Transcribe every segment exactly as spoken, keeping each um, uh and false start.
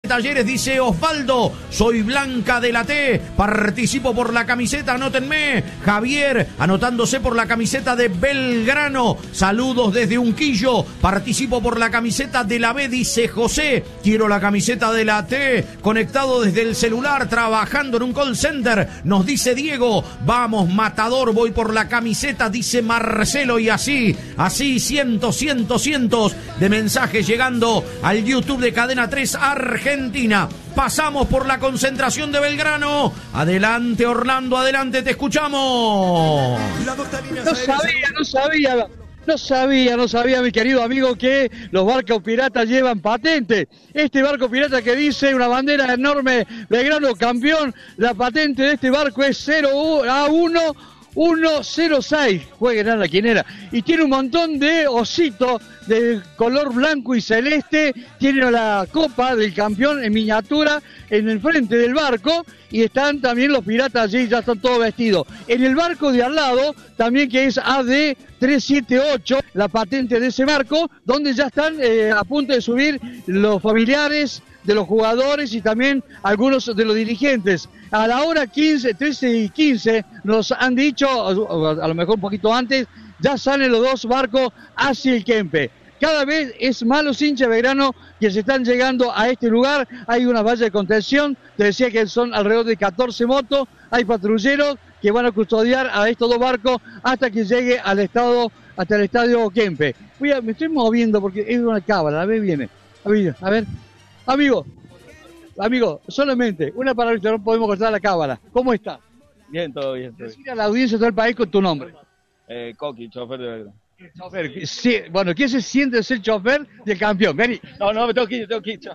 Talleres, dice Osvaldo, soy Blanca de la T, participo por la camiseta, anótenme. Javier, anotándose por la camiseta de Belgrano, saludos desde Unquillo, participo por la camiseta de la B, dice José, quiero la camiseta de la T, conectado desde el celular, trabajando en un call center, nos dice Diego, vamos Matador, voy por la camiseta, dice Marcelo, y así, así, cientos, cientos, cientos de mensajes llegando al YouTube de Cadena tres Argentina. Pasamos por la concentración de Belgrano. Adelante, Orlando, adelante, te escuchamos. No sabía, no sabía, no sabía, no sabía, mi querido amigo, que los barcos piratas llevan patente. Este barco pirata que dice una bandera enorme, Belgrano campeón, la patente de este barco es cero a uno. uno cero seis, jueguen a la quinera, y tiene un montón de ositos de color blanco y celeste, tiene la copa del campeón en miniatura en el frente del barco, y están también los piratas allí, ya están todos vestidos. En el barco de al lado, también que es A D trescientos setenta y ocho, la patente de ese barco, donde ya están eh, a punto de subir los familiares de los jugadores y también algunos de los dirigentes. A la hora quince, trece y quince nos han dicho, a lo mejor un poquito antes, ya salen los dos barcos hacia el Kempe. Cada vez es más los hinchas de Belgrano que se están llegando a este lugar. Hay una valla de contención, te decía que son alrededor de catorce motos, hay patrulleros que van a custodiar a estos dos barcos hasta que llegue al estado, hasta el estadio Kempe. Voy a, me estoy moviendo porque es una cábala, a ver, viene. A ver, a ver. Amigo, amigo, solamente una palabra, no podemos cortar la cámara. ¿Cómo está? Bien, todo bien. Todo bien. Decir a la audiencia de todo el país con tu nombre. Eh, Coqui, chofer de Belgrano. Chofer, sí, bueno, ¿quién se siente ser chofer del campeón? Vení. No, no, me tengo que ir, tengo que ir.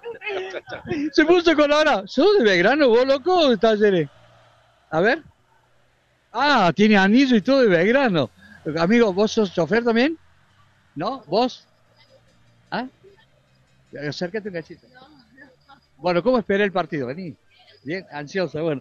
Se puso con ahora. ¿Sos de Belgrano, vos, loco, o de Talleres? A ver. Ah, tiene anillo y todo de Belgrano. Amigo, ¿vos sos chofer también? ¿No? ¿Vos? ¿Ah? Acércate un cachito. Bueno, ¿cómo esperé el partido? Vení. Bien, ansioso, bueno.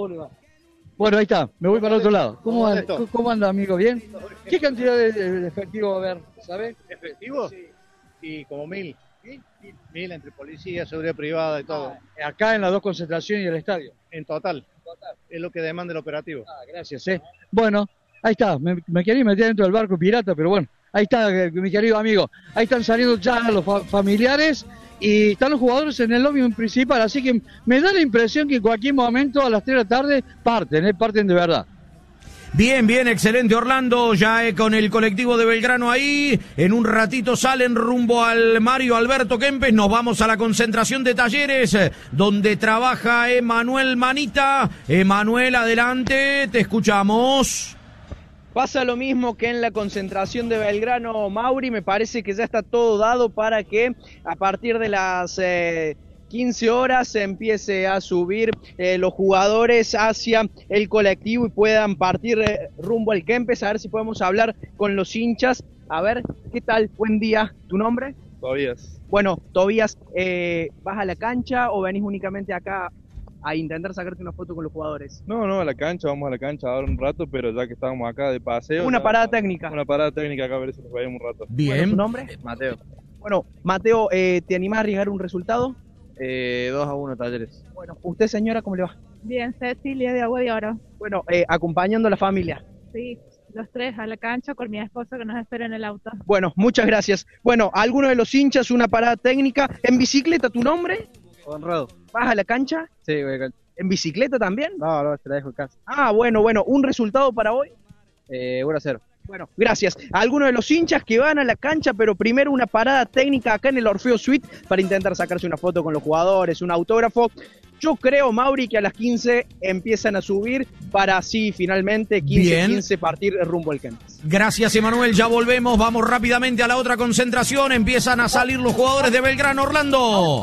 Bueno, ahí está, me voy para el otro lado. ¿Cómo anda, ¿cómo anda, amigo? ¿Bien? ¿Qué cantidad de, de efectivo va a haber? ¿Sabes? ¿Efectivo? Sí. Y como mil. ¿Mil? Mil entre policía, seguridad privada y todo. Ah, acá en las dos concentraciones y el estadio. En total. En total. Es lo que demanda el operativo. Ah, gracias, eh. Bueno, ahí está, me, me quería meter dentro del barco pirata, pero bueno. Ahí está, mi querido amigo. Ahí están saliendo ya los fa familiares y están los jugadores en el lobby principal. Así que me da la impresión que en cualquier momento a las tres de la tarde parten, ¿eh? Parten de verdad. Bien, bien, excelente, Orlando, ya eh, con el colectivo de Belgrano ahí, en un ratito salen rumbo al Mario Alberto Kempes, nos vamos a la concentración de Talleres, eh, donde trabaja Emanuel Manita. Emanuel, adelante, te escuchamos. Pasa lo mismo que en la concentración de Belgrano, Mauri, me parece que ya está todo dado para que a partir de las eh, quince horas se empiece a subir eh, los jugadores hacia el colectivo y puedan partir eh, rumbo al Kempes, a ver si podemos hablar con los hinchas. A ver, ¿qué tal? Buen día, ¿tu nombre? Tobías. Bueno, Tobías, eh, ¿vas a la cancha o venís únicamente acá a intentar sacarte una foto con los jugadores? No, no, a la cancha, vamos a la cancha ahora un rato, pero ya que estábamos acá de paseo. Una ya, parada técnica. Una parada técnica acá, a ver si nos vayamos un rato. Bien. Bueno, ¿tu nombre? Mateo. Bueno, Mateo, eh, ¿te animás a arriesgar un resultado? Eh, dos a uno, Talleres. Bueno, ¿usted, señora, cómo le va? Bien, Cecilia de Agua de Oro. Bueno, eh, acompañando a la familia. Sí, los tres a la cancha con mi esposo que nos espera en el auto. Bueno, muchas gracias. Bueno, alguno de los hinchas, una parada técnica. ¿En bicicleta tu nombre? Conrado. ¿Vas a la cancha? Sí, voy a cancha. ¿En bicicleta también? No, no, te la dejo en casa. Ah, bueno, bueno. ¿Un resultado para hoy? Eh, uno a cero. Bueno, gracias. Algunos de los hinchas que van a la cancha, pero primero una parada técnica acá en el Orfeo Suite para intentar sacarse una foto con los jugadores, un autógrafo. Yo creo, Mauri, que a las quince empiezan a subir para así finalmente quince quince partir rumbo al Kempes. Gracias, Emanuel. Ya volvemos. Vamos rápidamente a la otra concentración. Empiezan a salir los jugadores de Belgrano, Orlando.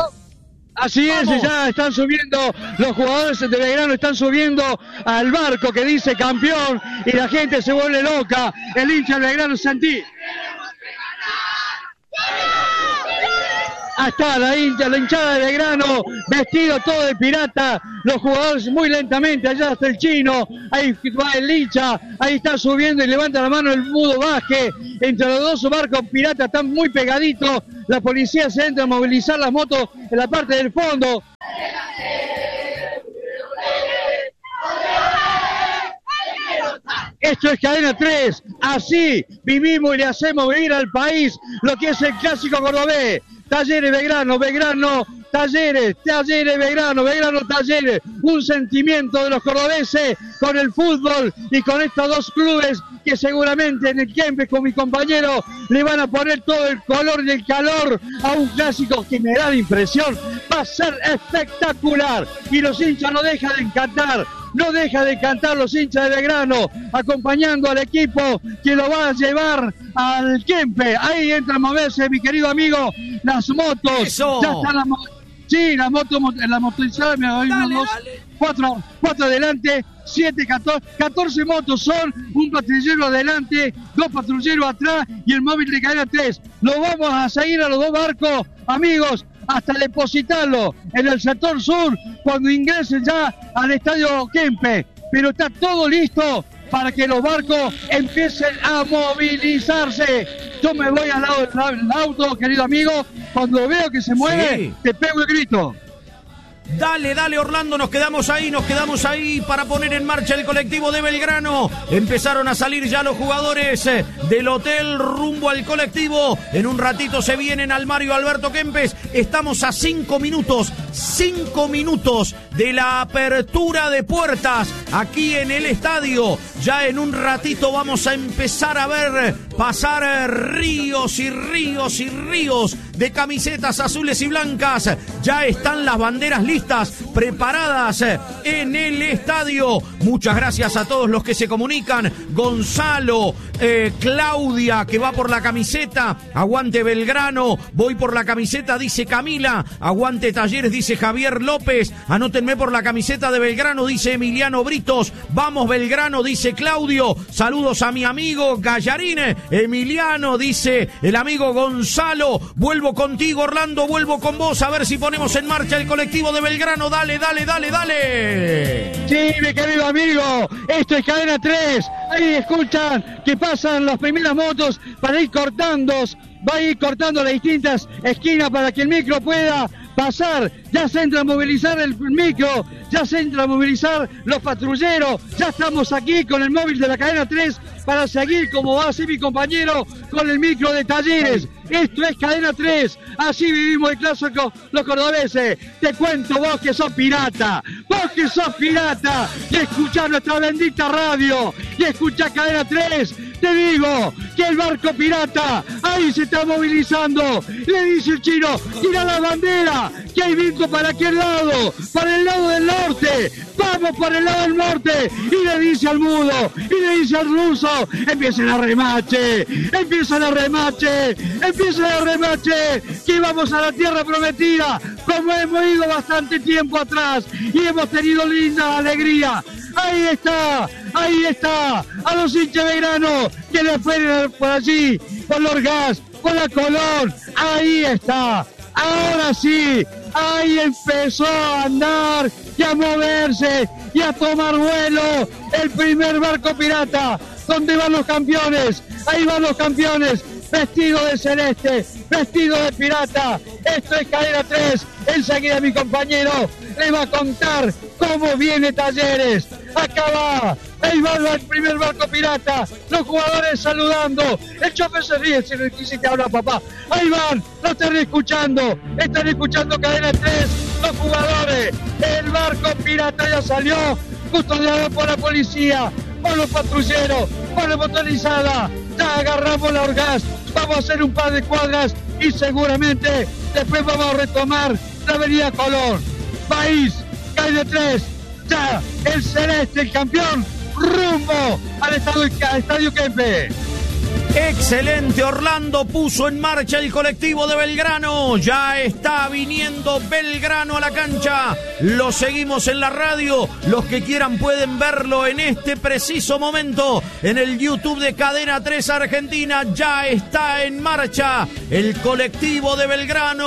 Así es, ¡vamos! Ya están subiendo los jugadores de Belgrano, están subiendo al barco que dice campeón y la gente se vuelve loca. El hincha de Belgrano, Santí. hasta la hincha, la hinchada de Belgrano, vestido todo de pirata, los jugadores muy lentamente, allá hasta el chino, ahí va el hincha, ahí está subiendo y levanta la mano el mudo Baje, entre los dos barcos piratas están muy pegaditos, la policía se entra a movilizar las motos en la parte del fondo. Esto es Cadena tres, así vivimos y le hacemos vivir al país lo que es el clásico cordobés. Talleres Belgrano, Belgrano, Talleres, Talleres Belgrano, Belgrano, Talleres. Un sentimiento de los cordobeses con el fútbol y con estos dos clubes que seguramente en el Kempes con mi compañero le van a poner todo el color y el calor a un clásico que me da la impresión va a ser espectacular y los hinchas no dejan de encantar. No deja de cantar los hinchas de Belgrano, acompañando al equipo que lo va a llevar al Kempes. Ahí entra a moverse, mi querido amigo, las motos. Eso. Ya están las motos. Sí, las motos, la motorizada, me doy Dale, dos, dale. cuatro, cuatro adelante, siete, catorce, catorce motos son, un patrullero adelante, dos patrulleros atrás y el móvil de Cadena tres. Lo vamos a seguir a los dos barcos, amigos, hasta depositarlo en el sector sur cuando ingresen ya al estadio Kempes, pero está todo listo para que los barcos empiecen a movilizarse. Yo me voy al lado del auto, querido amigo, cuando veo que se mueve, Sí. te pego el grito. Dale, dale Orlando, nos quedamos ahí, nos quedamos ahí para poner en marcha el colectivo de Belgrano. Empezaron a salir ya los jugadores eh, del hotel rumbo al colectivo. En un ratito se vienen al Mario Alberto Kempes. Estamos a cinco minutos, cinco minutos de la apertura de puertas aquí en el estadio. Ya en un ratito vamos a empezar a ver pasar eh, ríos y ríos y ríos de camisetas azules y blancas. Ya están las banderas listas. Listas, preparadas en el estadio. Muchas gracias a todos los que se comunican. Gonzalo, eh, Claudia, que va por la camiseta. Aguante Belgrano. Voy por la camiseta, dice Camila. Aguante Talleres, dice Javier López. Anótenme por la camiseta de Belgrano, dice Emiliano Britos. Vamos Belgrano, dice Claudio. Saludos a mi amigo Gallarín. Emiliano, dice el amigo Gonzalo. Vuelvo contigo, Orlando. Vuelvo con vos a ver si ponemos en marcha el colectivo de Belgrano, dale, dale, dale, dale. Sí, mi querido amigo, esto es Cadena tres. Ahí escuchan que pasan las primeras motos para ir cortando, va a ir cortando las distintas esquinas para que el micro pueda pasar. Ya se entra a movilizar el micro, ya se entra a movilizar los patrulleros. Ya estamos aquí con el móvil de la Cadena tres para seguir como va a ser mi compañero con el micro de Talleres. Esto es Cadena tres, así vivimos el clásico los cordobeses. Te cuento vos que sos pirata, vos que sos pirata y escuchás nuestra bendita radio y escuchás Cadena tres. Te digo que el barco pirata ahí se está movilizando. Le dice el chino, tira la bandera, que hay viento para aquel lado, para el lado del norte. Vamos para el lado del norte. Y le dice al mudo, y le dice al ruso, empiecen a remache, empiezan a remache, empiezan a remache, que vamos a la tierra prometida, como hemos ido bastante tiempo atrás y hemos tenido linda alegría. Ahí está, ahí está, a los hinchas de Belgrano que le fueron por allí, por los gas, por la Colón, ahí está, ahora sí, ahí empezó a andar y a moverse y a tomar vuelo el primer barco pirata, donde van los campeones, ahí van los campeones, vestido de celeste, vestido de pirata. Esto es Cadena tres, enseguida mi compañero le va a contar cómo viene Talleres. Acá va, ahí va el primer barco pirata, los jugadores saludando, el chofer se ríe si le dice que habla papá. Ahí van, lo están escuchando, están escuchando Cadena tres, los jugadores, el barco pirata ya salió, custodiado por la policía, por los patrulleros, por la motorizada. Ya agarramos la Orgaz, vamos a hacer un par de cuadras y seguramente después vamos a retomar la avenida Colón. País, Cadena tres, ya el celeste, el campeón, rumbo al estadio, al estadio Kempes. Excelente, Orlando puso en marcha el colectivo de Belgrano. Ya está viniendo Belgrano a la cancha. Lo seguimos en la radio. Los que quieran pueden verlo en este preciso momento en el YouTube de Cadena tres Argentina. Ya está en marcha el colectivo de Belgrano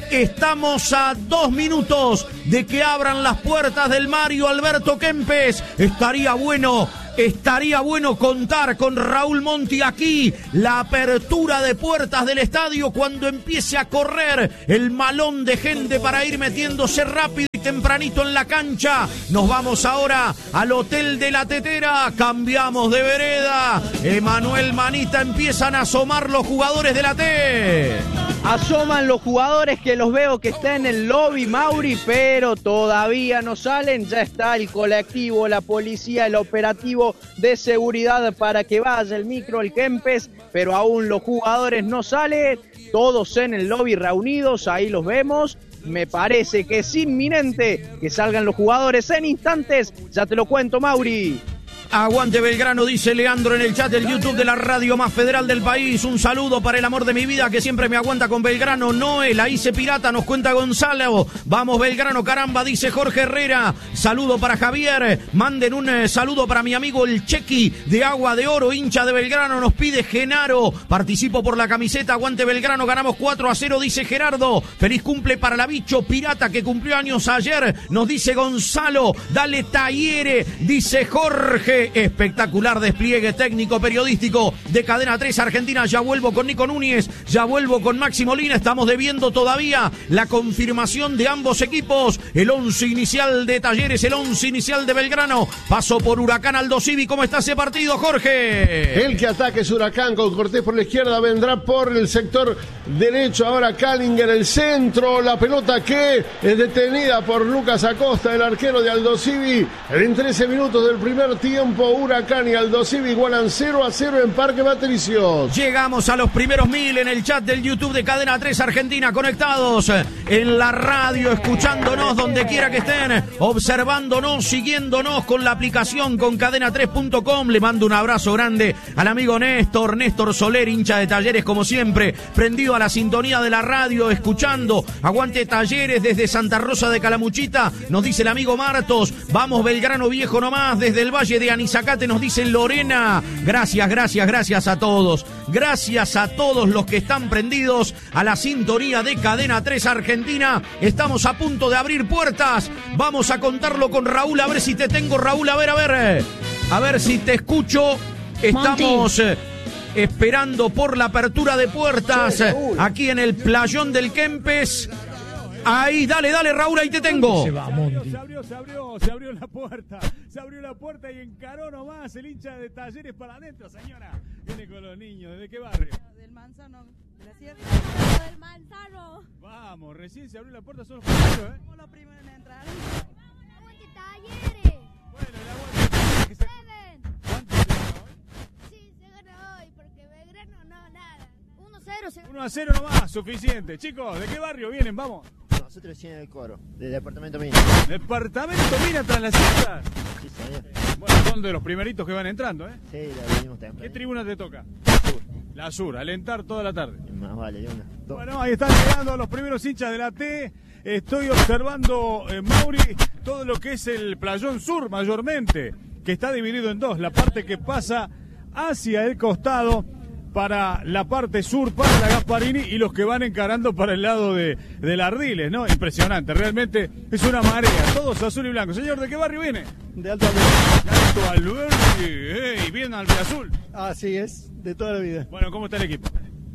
Estamos a dos minutos de que abran las puertas del Mario Alberto Kempes. Estaría bueno, estaría bueno contar con Raúl Monti aquí. La apertura de puertas del estadio cuando empiece a correr el malón de gente para ir metiéndose rápido y tempranito en la cancha. Nos vamos ahora al Hotel de la Tetera. Cambiamos de vereda. Emanuel Manita, empiezan a asomar los jugadores de la T. Asoman los jugadores que los veo que están en el lobby, Mauri, pero todavía no salen. Ya está el colectivo, la policía, el operativo de seguridad para que vaya el micro, el Kempes, pero aún los jugadores no salen. Todos en el lobby reunidos, ahí los vemos. Me parece que es inminente que salgan los jugadores en instantes. Ya te lo cuento, Mauri. Aguante Belgrano, dice Leandro en el chat del YouTube de la radio más federal del país. Un saludo para el amor de mi vida que siempre me aguanta con Belgrano. Noé, la hice pirata, nos cuenta Gonzalo. Vamos Belgrano, caramba, dice Jorge Herrera. Saludo para Javier. Manden un eh, saludo para mi amigo el Chequi de Agua de Oro, hincha de Belgrano. Nos pide Genaro. Participo por la camiseta. Aguante Belgrano, ganamos cuatro a cero, dice Gerardo. Feliz cumple para la bicho pirata que cumplió años ayer. Nos dice Gonzalo. Dale Talleres, dice Jorge. Espectacular despliegue técnico periodístico de Cadena tres Argentina. Ya vuelvo con Nico Núñez, ya vuelvo con Maxi Molina. Estamos debiendo todavía la confirmación de ambos equipos. El once inicial de Talleres, el once inicial de Belgrano. Paso por Huracán Aldo Civi. ¿Cómo está ese partido, Jorge? El que ataque es Huracán con Cortés por la izquierda, vendrá por el sector derecho. Ahora Callinger, el centro, la pelota que es detenida por Lucas Acosta, el arquero de Aldo Civi. En trece minutos del primer tiempo, Huracán y Aldo Civi igualan cero a cero en Parque Patricios. Llegamos a los primeros mil en el chat del YouTube de Cadena tres Argentina, conectados en la radio, escuchándonos donde quiera que estén, observándonos, siguiéndonos con la aplicación con cadena tres punto com. Le mando un abrazo grande al amigo Néstor, Néstor Soler, hincha de Talleres como siempre, prendido a la sintonía de la radio, escuchando. Aguante Talleres desde Santa Rosa de Calamuchita, nos dice el amigo Martos. Vamos Belgrano viejo nomás, desde el Valle de Anizacate nos dice Lorena. Gracias, gracias, gracias a todos. Gracias a todos los que están prendidos a la sintonía de Cadena tres Argentina. Estamos a punto de abrir puertas. Vamos a contarlo con Raúl, a ver si te tengo, Raúl, a ver, a ver. A ver si te escucho. Estamos eh, esperando por la apertura de puertas eh, aquí en el playón del Kempes. Ahí, dale, dale, Raúl, ahí te tengo. Se va, Monti. Se abrió, se abrió, se abrió la puerta. Se abrió la puerta y encaró nomás el hincha de Talleres para adentro, señora. Viene con los niños. ¿De qué barrio? Del Manzano, de la Sierra. Del Manzano. Vamos, recién se abrió la puerta, son los primeros, ¿eh? Somos los primeros en entrar. ¡Aguante Talleres! Bueno, el aguante. Se... ¿Cuánto se gana hoy? Sí, se gana hoy, porque Belgrano no, nada. uno cero. Se... uno a cero nomás, suficiente. Chicos, ¿de qué barrio vienen? Vamos. Nosotros recién en el coro, del departamento Mina. ¿Departamento Mina tras las ciudad? Sí, señor. Bueno, son de los primeritos que van entrando, ¿eh? Sí, la venimos temprano. ¿Qué tribuna te toca? Sur. La Sur, alentar toda la tarde. Más vale, de una. Dos. Bueno, ahí están llegando los primeros hinchas de la T. Estoy observando, eh, Mauri, todo lo que es el playón sur mayormente, que está dividido en dos. La parte que pasa hacia el costado para la parte sur, para la Gasparini, y los que van encarando para el lado de, de Ardiles, ¿no? Impresionante, realmente es una marea, todos azul y blanco. Señor, ¿de qué barrio viene? De Alto Alberti. De Alto Alberti, eh, y bien albiazul. Así es, de toda la vida. Bueno, ¿cómo está el equipo?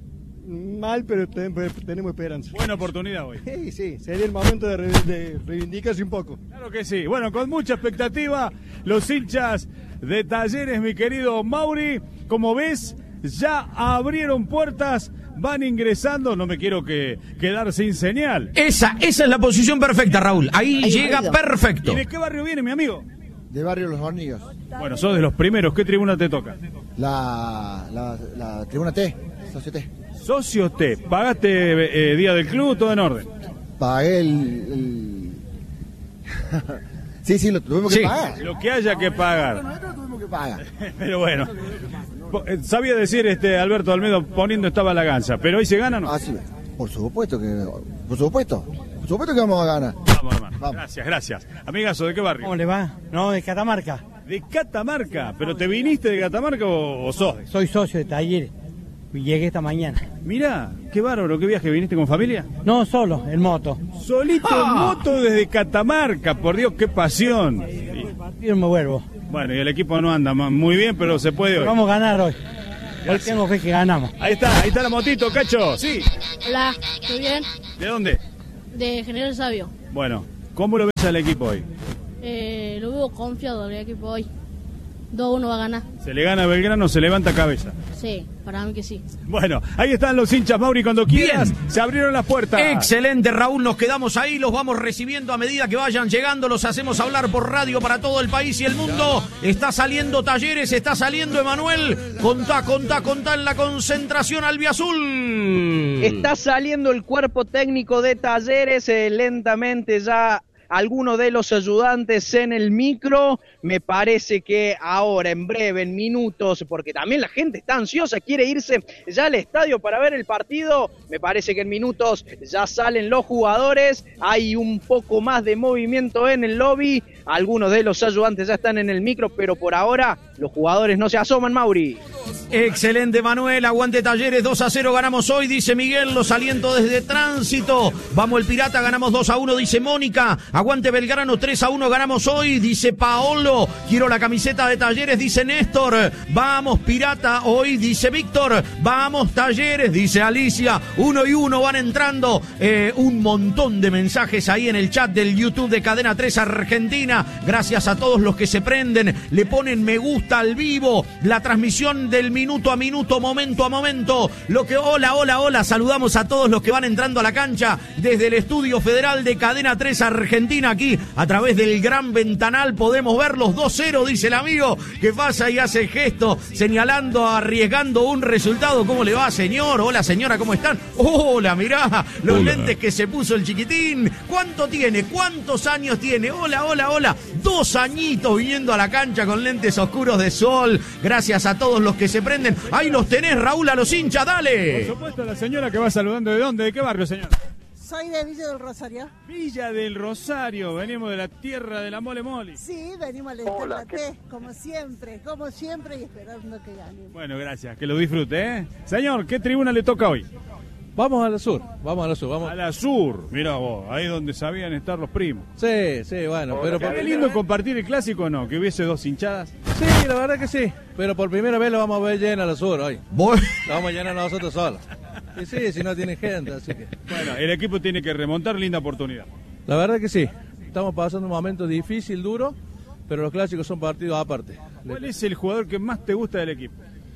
Mal, pero tenemos esperanza. Buena oportunidad hoy. Sí, sí, sería el momento de, re de reivindicarse un poco. Claro que sí. Bueno, con mucha expectativa, los hinchas de Talleres, mi querido Mauri, como ves, ya abrieron puertas, van ingresando, no me quiero que quedar sin señal. Esa, esa es la posición perfecta, Raúl. Ahí, Ahí llega marido. Perfecto. ¿Y de qué barrio viene, mi amigo? De Barrio Los Hornillos. Bueno, sos de los primeros. ¿Qué tribuna te toca? La, la, la tribuna T, socio T. Socio T. ¿Pagaste eh, día del club? ¿Todo en orden? Pagué el... el... sí, sí, lo tuvimos sí, que pagar. Lo que haya que pagar. Nosotros lo tuvimos que pagar. Pero bueno. Sabía decir este Alberto Almedo poniendo estaba la ganza, pero hoy se gana, ¿no? Ah, sí, por supuesto que, por supuesto, por supuesto que vamos a ganar. Vamos, hermano. Vamos. Gracias, gracias. Amigazo, ¿de qué barrio? ¿Cómo le va? No, de Catamarca. ¿De Catamarca? ¿Pero te viniste de Catamarca o, o sos? Soy socio de Talleres. Llegué esta mañana. Mirá, qué bárbaro, qué viaje, ¿viniste con familia? No, solo, en moto. Solito en moto desde Catamarca, por Dios, qué pasión. Y me vuelvo. Bueno, y el equipo no anda muy bien, pero se puede hoy. Vamos a ganar hoy. Hoy tengo fe que ganamos. Ahí está, ahí está la motito, Cacho, sí. Hola, ¿todo bien? ¿De dónde? De General Sabio. Bueno, ¿cómo lo ves al equipo hoy? Eh, lo veo confiado el equipo hoy. dos a uno va a ganar. Se le gana a Belgrano, se levanta cabeza. Sí, para mí que sí. Bueno, ahí están los hinchas, Mauri, cuando quieras. Bien. Se abrieron las puertas. Excelente, Raúl, nos quedamos ahí, los vamos recibiendo a medida que vayan llegando, los hacemos hablar por radio para todo el país y el mundo. Está saliendo Talleres, está saliendo Emanuel. Contá, contá, contá en la concentración albiazul. Está saliendo el cuerpo técnico de Talleres, eh, lentamente ya algunos de los ayudantes en el micro. Me parece que ahora, en breve, en minutos, porque también la gente está ansiosa, quiere irse ya al estadio para ver el partido. Me parece que en minutos ya salen los jugadores, hay un poco más de movimiento en el lobby. Algunos de los ayudantes ya están en el micro, pero por ahora los jugadores no se asoman, Mauri. Excelente, Manuel, aguante Talleres, dos a cero ganamos hoy, dice Miguel, los aliento desde Tránsito. Vamos el Pirata, ganamos dos a uno, dice Mónica. Aguante Belgrano, tres a uno ganamos hoy, dice Paolo. Quiero la camiseta de Talleres, dice Néstor. Vamos Pirata hoy, dice Víctor. Vamos Talleres, dice Alicia. Uno y uno van entrando. Eh, un montón de mensajes ahí en el chat del YouTube de Cadena tres Argentina. Gracias a todos los que se prenden, le ponen me gusta al vivo. La transmisión del minuto a minuto, momento a momento. Lo que, hola, hola, hola. Saludamos a todos los que van entrando a la cancha desde el estudio federal de Cadena tres Argentina. Aquí, a través del gran ventanal, podemos ver los dos cero, dice el amigo, que pasa y hace gesto, señalando, arriesgando un resultado. ¿Cómo le va, señor? Hola, señora, ¿cómo están? Hola, mirá, los hola. Lentes que se puso el chiquitín. ¿Cuánto tiene? ¿Cuántos años tiene? Hola, hola, hola. Dos añitos viniendo a la cancha con lentes oscuros de sol. Gracias a todos los que se prenden. Ahí los tenés, Raúl, a los hinchas, dale. Por supuesto, la señora que va saludando. ¿De dónde? ¿De qué barrio, señora? Soy de Villa del Rosario. Villa del Rosario, venimos de la tierra de la mole mole. Sí, venimos a la T, como siempre, como siempre y esperando que gane. Bueno, gracias, que lo disfrute, ¿eh? Señor, ¿qué tribuna le toca hoy? Vamos a la sur, vamos a la sur, vamos. A la sur, mira vos, ahí donde sabían estar los primos. Sí, sí, bueno, pero... ¿Qué por... lindo compartir el clásico o no? Que hubiese dos hinchadas. Sí, la verdad que sí, pero por primera vez lo vamos a ver llena a la sur hoy. ¿Voy? Lo vamos a llenar nosotros solos. Y sí, si no tiene gente, así que... Bueno, el equipo tiene que remontar, linda oportunidad. La verdad que sí, estamos pasando un momento difícil, duro, pero los clásicos son partidos aparte. ¿Cuál es el jugador que más te gusta del equipo?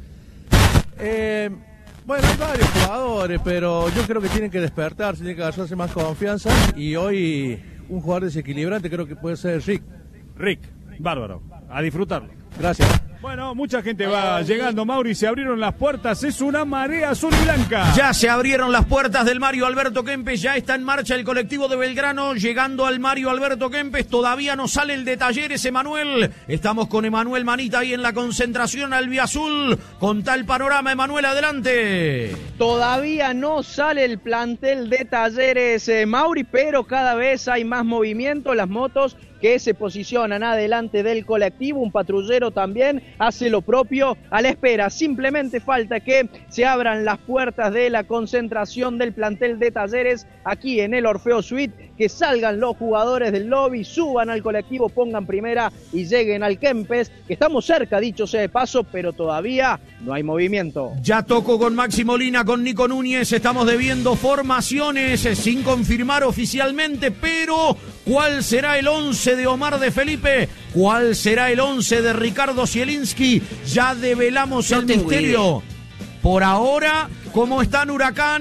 Eh... Bueno, hay varios jugadores, pero yo creo que tienen que despertarse, tienen que agarrarse más confianza. Y hoy un jugador desequilibrante creo que puede ser Rick. Rick, bárbaro, a disfrutarlo. Gracias. Bueno, mucha gente va llegando, Mauri, se abrieron las puertas, es una marea azul y blanca. Ya se abrieron las puertas del Mario Alberto Kempes, ya está en marcha el colectivo de Belgrano, llegando al Mario Alberto Kempes, todavía no sale el de Talleres, Emanuel. Estamos con Emanuel Manita ahí en la concentración albiazul. Con tal panorama, Emanuel, adelante. Todavía no sale el plantel de Talleres, eh, Mauri, pero cada vez hay más movimiento, las motos que se posicionan adelante del colectivo, un patrullero también hace lo propio a la espera, simplemente falta que se abran las puertas de la concentración del plantel de Talleres aquí en el Orfeo Suite, que salgan los jugadores del lobby, suban al colectivo, pongan primera y lleguen al Kempes, que estamos cerca, dicho sea de paso, pero todavía no hay movimiento. Ya toco con Maxi Molina, con Nico Núñez, estamos debiendo formaciones sin confirmar oficialmente, pero ¿cuál será el once de Omar de Felipe? ¿Cuál será el once de Ricardo Zielinski? Ya develamos no el misterio. Idea. Por ahora, ¿cómo están Huracán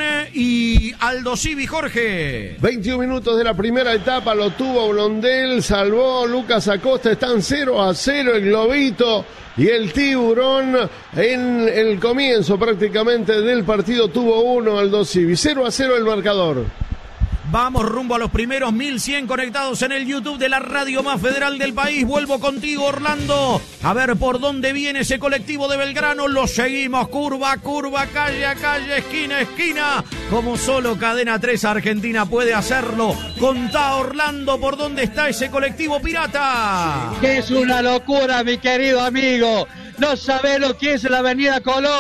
y Aldo Civi, Jorge? veintiún minutos de la primera etapa, lo tuvo Blondel, salvó Lucas Acosta, están cero a cero el Globito y el Tiburón. En el comienzo prácticamente del partido tuvo uno Aldo Civi, cero a cero el marcador. Vamos rumbo a los primeros mil cien conectados en el YouTube de la radio más federal del país. Vuelvo contigo, Orlando. A ver por dónde viene ese colectivo de Belgrano. Lo seguimos, curva, curva, calle a calle, esquina a esquina. Como solo Cadena tres Argentina puede hacerlo. Contá, Orlando, por dónde está ese colectivo pirata. Que es una locura, mi querido amigo. No sabés lo que es la avenida Colón.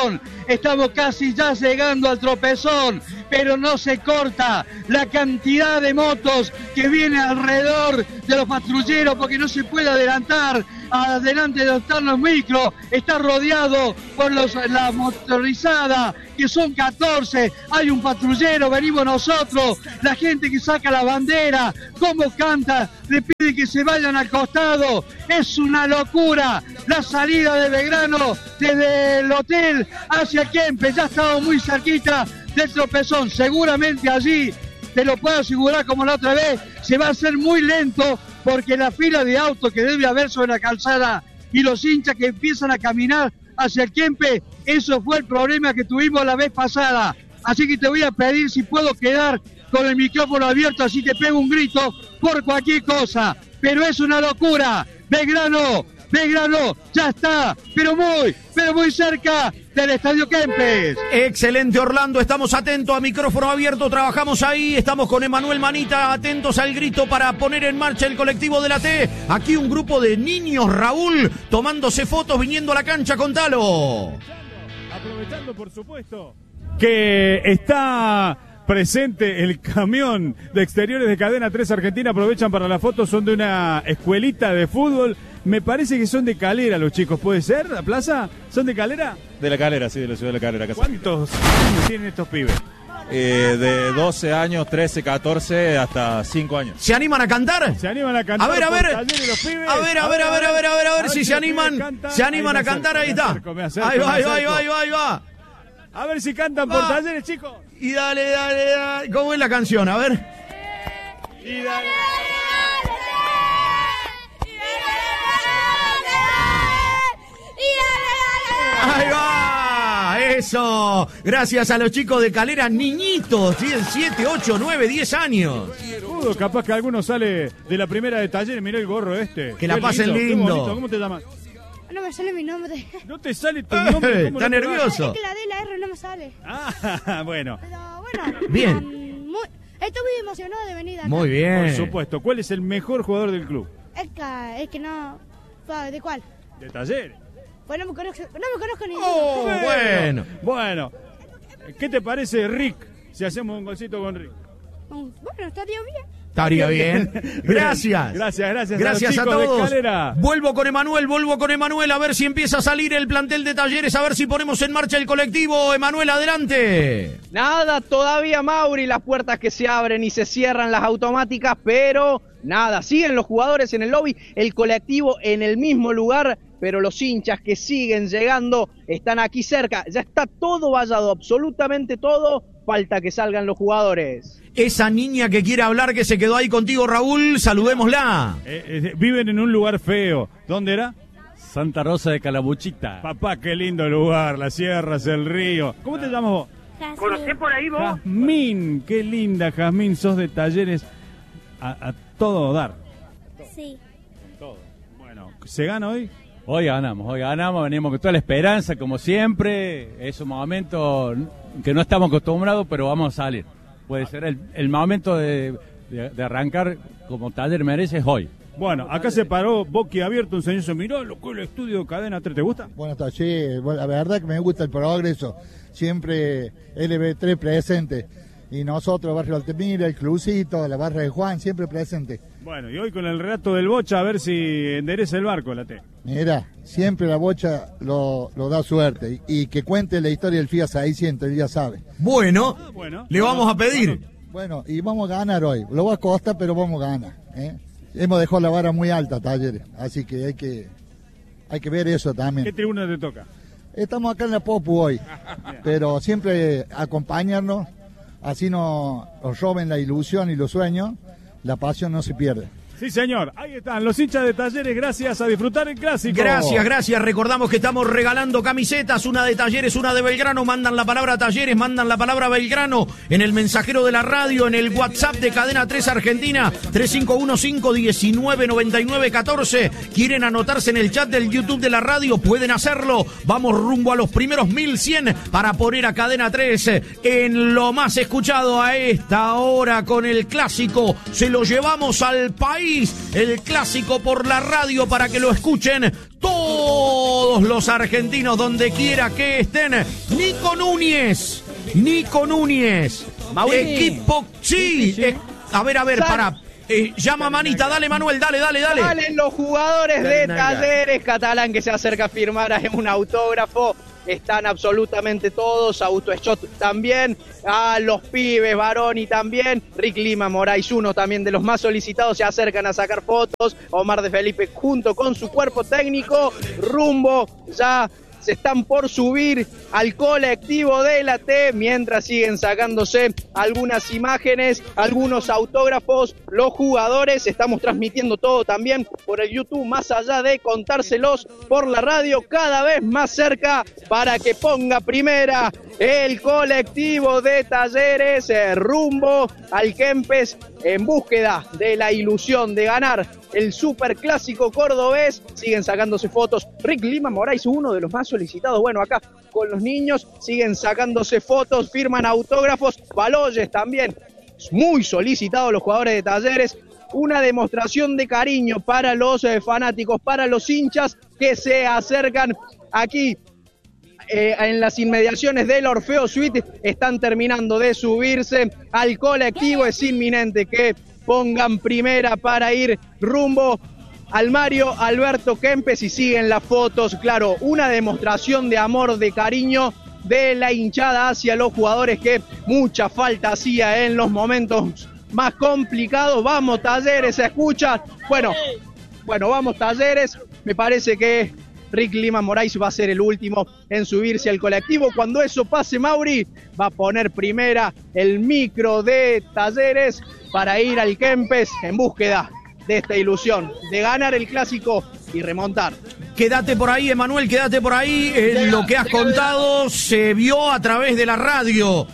estamos casi ya llegando al tropezón, pero no se corta la cantidad de motos que viene alrededor de los patrulleros porque no se puede adelantar adelante de los ternos micro, está rodeado por los, la motorizada, que son catorce, hay un patrullero, venimos nosotros, la gente que saca la bandera, cómo canta, le pide que se vayan al costado, es una locura, la salida de Belgrano desde el hotel hacia Kempes, ya estamos muy cerquita del tropezón, seguramente allí, te lo puedo asegurar como la otra vez, se va a hacer muy lento, porque la fila de autos que debe haber sobre la calzada y los hinchas que empiezan a caminar hacia el Kempes, eso fue el problema que tuvimos la vez pasada. Así que te voy a pedir si puedo quedar con el micrófono abierto, así te pego un grito por cualquier cosa. Pero es una locura. Belgrano, Belgrano, ya está, pero muy, pero muy cerca del Estadio Kempes. Excelente, Orlando, estamos atentos a micrófono abierto, trabajamos ahí, estamos con Emanuel Manita, atentos al grito para poner en marcha el colectivo de la T. Aquí un grupo de niños, Raúl, tomándose fotos, viniendo a la cancha, contalo. Aprovechando, por supuesto, que está presente el camión de exteriores de Cadena tres Argentina, aprovechan para las fotos, son de una escuelita de fútbol. Me parece que son de Calera los chicos, ¿puede ser? ¿La plaza? ¿Son de Calera? De la Calera, sí, de la ciudad de la Calera. Casi. ¿Cuántos años tienen estos pibes? Eh, de doce años, trece, catorce, hasta cinco años. ¿Se animan a cantar? Se animan a cantar. A ver, a ver. Los pibes. A ver, a ver, a ver, a ver, a ver, a ver si se animan. Se animan a cantar, ahí está. Ahí va, ahí va, ahí va, ahí va, ahí va. A ver si cantan por talleres, chicos. Y dale, dale, dale. ¿Cómo es la canción? A ver. Y dale. Ahí va, eso. Gracias a los chicos de Calera, niñitos, tienen siete, ocho, nueve, diez años. Uh, capaz que alguno sale de la primera de talleres, mirá el gorro este. Que la pasen lindo. ¿Cómo te llamas? No me sale mi nombre. ¿No te sale tu nombre? ¿Está nervioso? Es que la D y la R no me sale. Ah, bueno. Pero bueno. Bien. Um, muy, estoy muy emocionado de venir acá. Muy bien. Por supuesto. ¿Cuál es el mejor jugador del club? Es que, es que no... ¿De cuál? De talleres. Pues no me conozco, no me conozco ninguno. Oh, bueno. Bueno. ¿Qué te parece, Rick, si hacemos un golcito con Rick? Bueno, estaría bien. Estaría bien. Gracias. Gracias, gracias. Gracias a, a todos. Vuelvo con Emanuel, vuelvo con Emanuel, a ver si empieza a salir el plantel de Talleres, a ver si ponemos en marcha el colectivo. Emanuel, adelante. Nada, todavía, Mauri, las puertas que se abren y se cierran las automáticas, pero nada, siguen los jugadores en el lobby, el colectivo en el mismo lugar, pero los hinchas que siguen llegando están aquí cerca. Ya está todo vallado, absolutamente todo, falta que salgan los jugadores. Esa niña que quiere hablar, que se quedó ahí contigo, Raúl, saludémosla. Eh, eh, viven en un lugar feo. ¿Dónde era? Santa Rosa de Calamuchita. Papá, qué lindo lugar, las sierras, el río. ¿Cómo te llamas vos? ¿Conocés por ahí vos? Jazmín, qué linda, Jazmín, sos de Talleres a, a todo dar. Sí. Todo. Bueno, ¿se gana hoy? Hoy ganamos, hoy ganamos, venimos con toda la esperanza, como siempre. Es un momento que no estamos acostumbrados, pero vamos a salir. Puede ser el, el momento de, de, de arrancar como Taller merece es hoy. Bueno, acá se paró boquiabierto un señor, se miró lo que el estudio Cadena tres, ¿te gusta? Buenas tardes, sí, bueno, la verdad que me gusta el progreso, siempre L B tres presente, y nosotros, Barrio Altemira, el Clucito, la Barra de Juan, siempre presente. Bueno, y hoy con el relato del Bocha, a ver si endereza el barco, la T. Mira, siempre la Bocha lo, lo da suerte, y, y que cuente la historia del Fiat seiscientos, él ya sabe. Bueno, ah, bueno le vamos a pedir. Bueno, y vamos a ganar hoy, lo va a costar, pero vamos a ganar, ¿eh? Hemos dejado la vara muy alta, Talleres, así que hay que hay que ver eso también. ¿Qué tribuna te toca? Estamos acá en la Popu hoy, pero siempre acompañarnos, así no nos roben la ilusión y los sueños, la pasión no se pierde. Sí, señor. Ahí están los hinchas de Talleres, gracias a disfrutar el clásico. Gracias, gracias. Recordamos que estamos regalando camisetas, una de Talleres, una de Belgrano. Mandan la palabra Talleres, mandan la palabra Belgrano en el mensajero de la radio, en el WhatsApp de Cadena tres Argentina, tres cinco uno cinco uno nueve nueve nueve uno cuatro. ¿Quieren anotarse en el chat del YouTube de la radio? Pueden hacerlo. Vamos rumbo a los primeros mil cien para poner a Cadena tres en lo más escuchado a esta hora con el clásico. Se lo llevamos al país país. El clásico por la radio para que lo escuchen todos los argentinos donde quiera que estén. Nico Núñez, Nico Núñez, Mauri. equipo, sí, sí, sí. Eh, a ver, a ver, Sal. para, eh, llama Manita, dale Manuel, dale, dale, dale. Salen los jugadores de Talleres. Catalán que se acerca a firmar un autógrafo. Están absolutamente todos, Augusto Schott también, a los pibes, Baroni también, Rick Lima, Moraes, uno también de los más solicitados, se acercan a sacar fotos, Omar de Felipe junto con su cuerpo técnico, rumbo ya se están por subir al colectivo de la T, mientras siguen sacándose algunas imágenes, algunos autógrafos, los jugadores. Estamos transmitiendo todo también por el YouTube, más allá de contárselos por la radio, cada vez más cerca para que ponga primera el colectivo de Talleres, eh, rumbo al Kempes, en búsqueda de la ilusión de ganar el superclásico cordobés. Siguen sacándose fotos. Rick Lima, Moraes, uno de los más solicitados. Bueno, acá con los niños siguen sacándose fotos, firman autógrafos. Baloyes también, muy solicitados los jugadores de Talleres. Una demostración de cariño para los eh, fanáticos, para los hinchas que se acercan aquí. Eh, en las inmediaciones del Orfeo Suite están terminando de subirse al colectivo. Es inminente que pongan primera para ir rumbo al Mario Alberto Kempes y siguen las fotos. Claro, una demostración de amor, de cariño de la hinchada hacia los jugadores que mucha falta hacía en los momentos más complicados. Vamos Talleres, se escucha. Bueno, bueno, vamos Talleres. Me parece que Rick Lima Moraes va a ser el último en subirse al colectivo. Cuando eso pase, Mauri va a poner primera el micro de Talleres para ir al Kempes en búsqueda de esta ilusión, de ganar el clásico y remontar. Quédate por ahí, Emanuel, quédate por ahí. Eh, lo que has contado se vio a través de la radio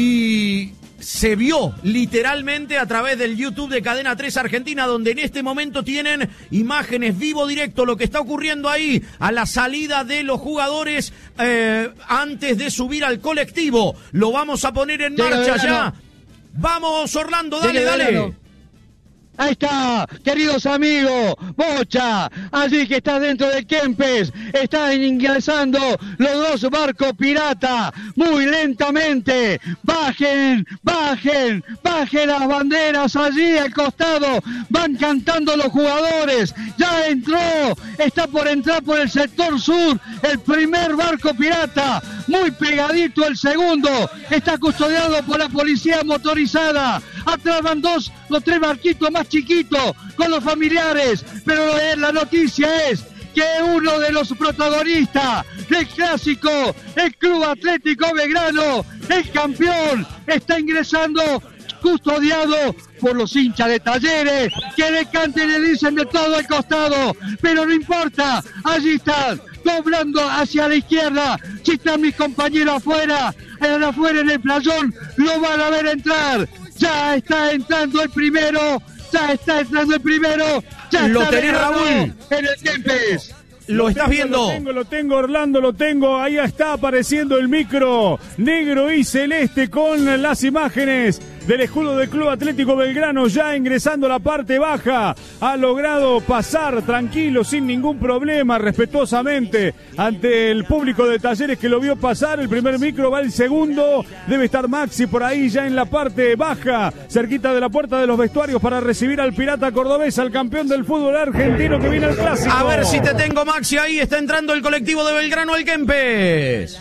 y se vio literalmente a través del YouTube de Cadena tres Argentina, donde en este momento tienen imágenes vivo directo, lo que está ocurriendo ahí a la salida de los jugadores eh, antes de subir al colectivo. Lo vamos a poner en marcha ya. Vamos, Orlando, dale, dale. Ahí está, queridos amigos, Bocha, allí que está dentro del Kempes, están ingresando los dos barcos pirata, muy lentamente, bajen, bajen, bajen las banderas allí al costado, van cantando los jugadores, ya entró, está por entrar por el sector sur, el primer barco pirata, muy pegadito el segundo, está custodiado por la policía motorizada, atrás van dos, los tres barquitos más chiquitos con los familiares, pero la noticia es que uno de los protagonistas del clásico, el Club Atlético Belgrano, el campeón, está ingresando custodiado por los hinchas de Talleres, que le canten y le dicen de todo al costado, pero no importa, allí están, doblando hacia la izquierda, si están mis compañeros afuera, afuera en el playón, lo van a ver entrar. Ya está entrando el primero, ya está entrando el primero, ya lo está tenés, Raúl, en el Kempes. Lo estás viendo. Lo tengo, lo tengo, Orlando, lo tengo. Ahí está apareciendo el micro negro y celeste con las imágenes del escudo del Club Atlético Belgrano, ya ingresando a la parte baja. Ha logrado pasar tranquilo, sin ningún problema, respetuosamente ante el público de Talleres que lo vio pasar. El primer micro, va el segundo. Debe estar Maxi por ahí ya en la parte baja, cerquita de la puerta de los vestuarios, para recibir al pirata cordobés, al campeón del fútbol argentino que viene al clásico. A ver si te tengo, Maxi, ahí está entrando el colectivo de Belgrano al Kempes.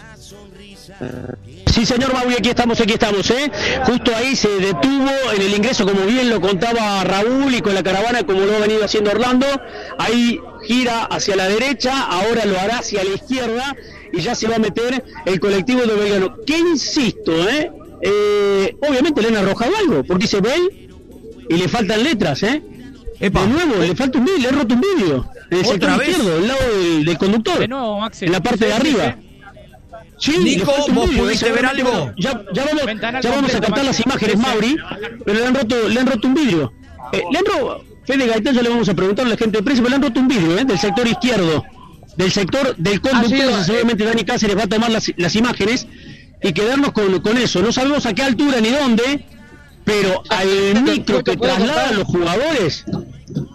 Sí, señor Mauri, aquí estamos, aquí estamos, ¿eh? Justo ahí se detuvo en el ingreso, como bien lo contaba Raúl, y con la caravana, como lo ha venido haciendo Orlando. Ahí gira hacia la derecha, ahora lo hará hacia la izquierda, y ya se va a meter el colectivo de Belgrano. Que insisto, ¿eh? eh obviamente le han arrojado algo, porque dice Bel y le faltan letras, ¿eh? Epa. De nuevo, le falta un vidrio, le han roto un vidrio. En el sector izquierdo, del lado del, del conductor. De nuevo, Maxi. En la parte de arriba. Sí, Nico, ¿vos pudiste ver algo? Ya, ya vamos, ya vamos a captar las imágenes, Mauri, pero le han roto, le han roto un vidrio. Eh, le han roto, Fede Gaitán, ya le vamos a preguntar a la gente de prensa, pero le han roto un vidrio, ¿eh? Del sector izquierdo, del sector del conductor. Ah, sí, seguramente Dani Cáceres va a tomar las, las imágenes y quedarnos con, con eso. No sabemos a qué altura ni dónde, pero al micro que traslada a los jugadores